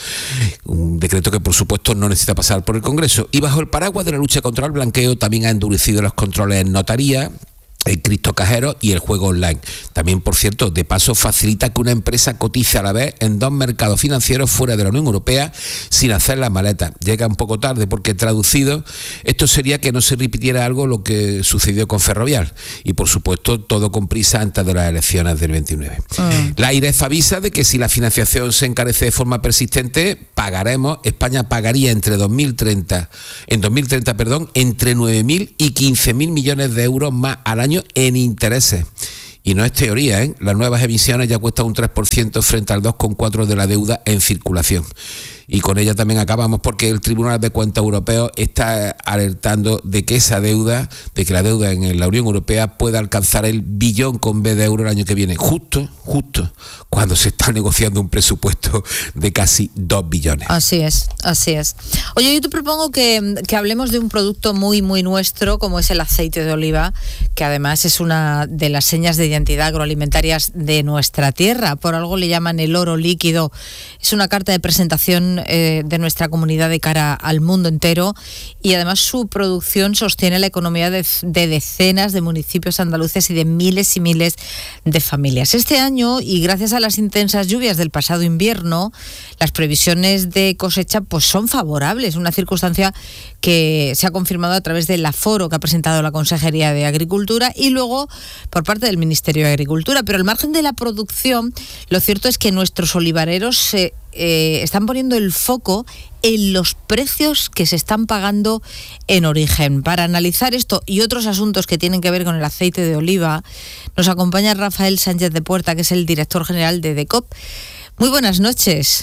Un decreto que, por supuesto, no necesita pasar por el Congreso. Y bajo el paraguas de la lucha contra el blanqueo, también ha endurecido los controles en notaría, el criptocajero y el juego online. También, por cierto, de paso facilita que una empresa cotice a la vez en dos mercados financieros fuera de la Unión Europea sin hacer las maletas. Llega un poco tarde porque, traducido, esto sería que no se repitiera algo lo que sucedió con Ferrovial. Y, por supuesto, todo con prisa antes de las elecciones del veintinueve. Mm. La AIREF avisa de que si la financiación se encarece de forma persistente, pagaremos, España pagaría entre dos mil treinta, en dos mil treinta, perdón, entre nueve mil y quince mil millones de euros más al año en intereses. Y no es teoría, ¿eh? Las nuevas emisiones ya cuestan un tres por ciento frente al dos coma cuatro por ciento de la deuda en circulación. Y con ella también acabamos porque el Tribunal de Cuentas Europeo está alertando de que esa deuda, de que la deuda en la Unión Europea pueda alcanzar el billón con B de euro el año que viene, justo, justo cuando se está negociando un presupuesto de casi dos billones. Así es, así es. Oye, yo te propongo que, que hablemos de un producto muy, muy nuestro, como es el aceite de oliva, que además es una de las señas de identidad agroalimentarias de nuestra tierra. Por algo le llaman el oro líquido. Es una carta de presentación de nuestra comunidad de cara al mundo entero y además su producción sostiene la economía de, de decenas de municipios andaluces y de miles y miles de familias. Este año, y gracias a las intensas lluvias del pasado invierno, las previsiones de cosecha pues son favorables, una circunstancia que se ha confirmado a través del aforo que ha presentado la Consejería de Agricultura y luego por parte del Ministerio de Agricultura. Pero al margen de la producción, lo cierto es que nuestros olivareros se eh, están poniendo el foco en los precios que se están pagando en origen. Para analizar esto y otros asuntos que tienen que ver con el aceite de oliva, nos acompaña Rafael Sánchez de Puerta, que es el director general de DECOP. Muy buenas noches.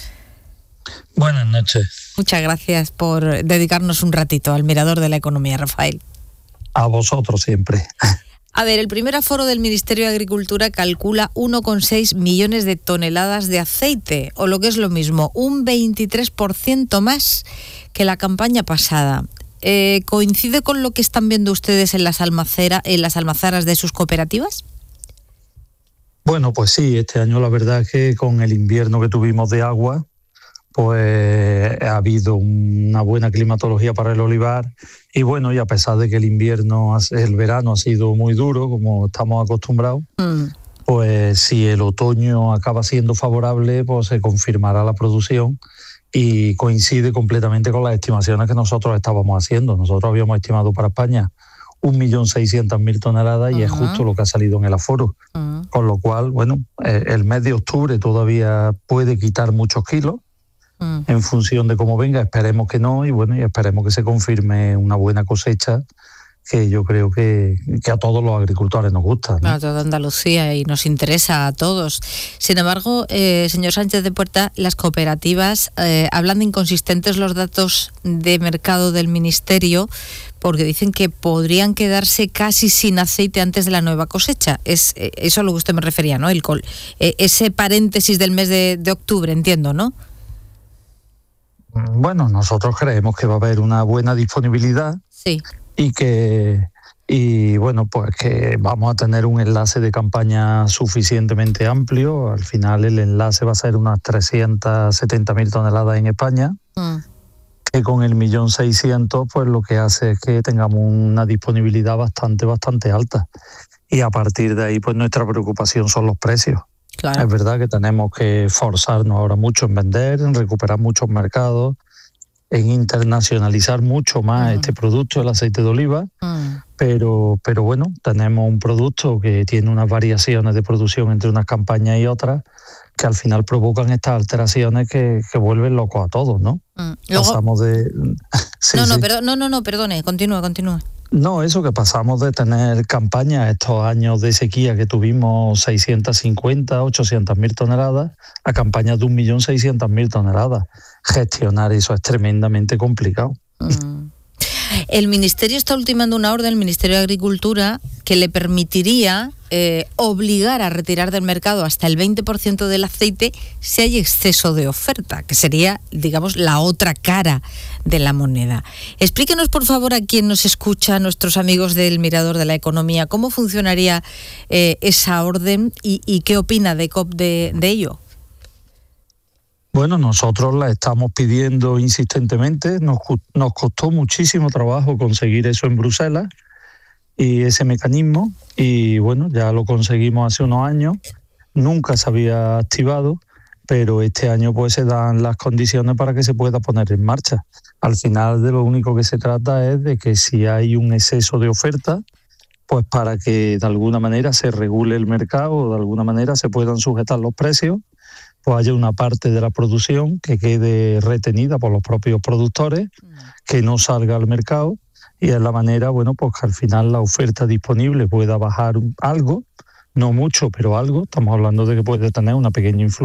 Buenas noches. Muchas gracias por dedicarnos un ratito al Mirador de la Economía, Rafael. A vosotros siempre. A ver, el primer aforo del Ministerio de Agricultura calcula uno coma seis millones de toneladas de aceite, o lo que es lo mismo, un veintitrés por ciento más que la campaña pasada. Eh, ¿Coincide con lo que están viendo ustedes en las, almacera, en las almazaras de sus cooperativas? Bueno, pues sí, este año la verdad es que con el invierno que tuvimos de agua, pues ha habido una buena climatología para el olivar y bueno, y a pesar de que el invierno, el verano ha sido muy duro, como estamos acostumbrados, mm. pues si el otoño acaba siendo favorable, pues se confirmará la producción y coincide completamente con las estimaciones que nosotros estábamos haciendo. Nosotros habíamos estimado para España un millón seiscientas mil toneladas y uh-huh. es justo lo que ha salido en el aforo. Uh-huh. Con lo cual, bueno, el mes de octubre todavía puede quitar muchos kilos, Mm. en función de cómo venga, esperemos que no y bueno, y esperemos que se confirme una buena cosecha que yo creo que, que a todos los agricultores nos gusta, ¿no? A toda Andalucía y nos interesa a todos. Sin embargo, eh, señor Sánchez de Puerta, las cooperativas eh, hablan de inconsistentes los datos de mercado del Ministerio porque dicen que podrían quedarse casi sin aceite antes de la nueva cosecha. Es eh, eso a lo que usted me refería, ¿no? El col, eh, ese paréntesis del mes de, de octubre, entiendo, ¿no? Bueno, nosotros creemos que va a haber una buena disponibilidad sí. y que y bueno, pues que vamos a tener un enlace de campaña suficientemente amplio. Al final el enlace va a ser unas trescientas setenta mil toneladas en España, mm. que con el millón seiscientos pues lo que hace es que tengamos una disponibilidad bastante, bastante alta. Y a partir de ahí pues nuestra preocupación son los precios. Claro. Es verdad que tenemos que esforzarnos ahora mucho en vender, en recuperar muchos mercados, en internacionalizar mucho más uh-huh. este producto, el aceite de oliva, uh-huh. pero, pero bueno, tenemos un producto que tiene unas variaciones de producción entre unas campañas y otras que al final provocan estas alteraciones que, que vuelven locos a todos, ¿no? Uh-huh. Luego... Pasamos de... sí, no, no, sí. pero, no, no, no, perdone, continúe, continúe. No, eso que pasamos de tener campañas estos años de sequía que tuvimos seiscientas cincuenta, ochocientas mil toneladas, a campañas de un millón seiscientas mil toneladas. Gestionar eso es tremendamente complicado. Mm. El Ministerio está ultimando una orden, el Ministerio de Agricultura, que le permitiría eh, obligar a retirar del mercado hasta el veinte por ciento del aceite si hay exceso de oferta, que sería, digamos, la otra cara de la moneda. Explíquenos, por favor, a quien nos escucha, a nuestros amigos del Mirador de la Economía, cómo funcionaría eh, esa orden y, y qué opina de C O P de, de ello. Bueno, nosotros la estamos pidiendo insistentemente, nos, nos costó muchísimo trabajo conseguir eso en Bruselas y ese mecanismo, y bueno, ya lo conseguimos hace unos años, nunca se había activado, pero este año pues se dan las condiciones para que se pueda poner en marcha. Al final de lo único que se trata es de que si hay un exceso de oferta, pues para que de alguna manera se regule el mercado, de alguna manera se puedan sujetar los precios, pues haya una parte de la producción que quede retenida por los propios productores, que no salga al mercado, y es la manera, bueno, pues que al final la oferta disponible pueda bajar algo, no mucho, pero algo. Estamos hablando de que puede tener una pequeña influencia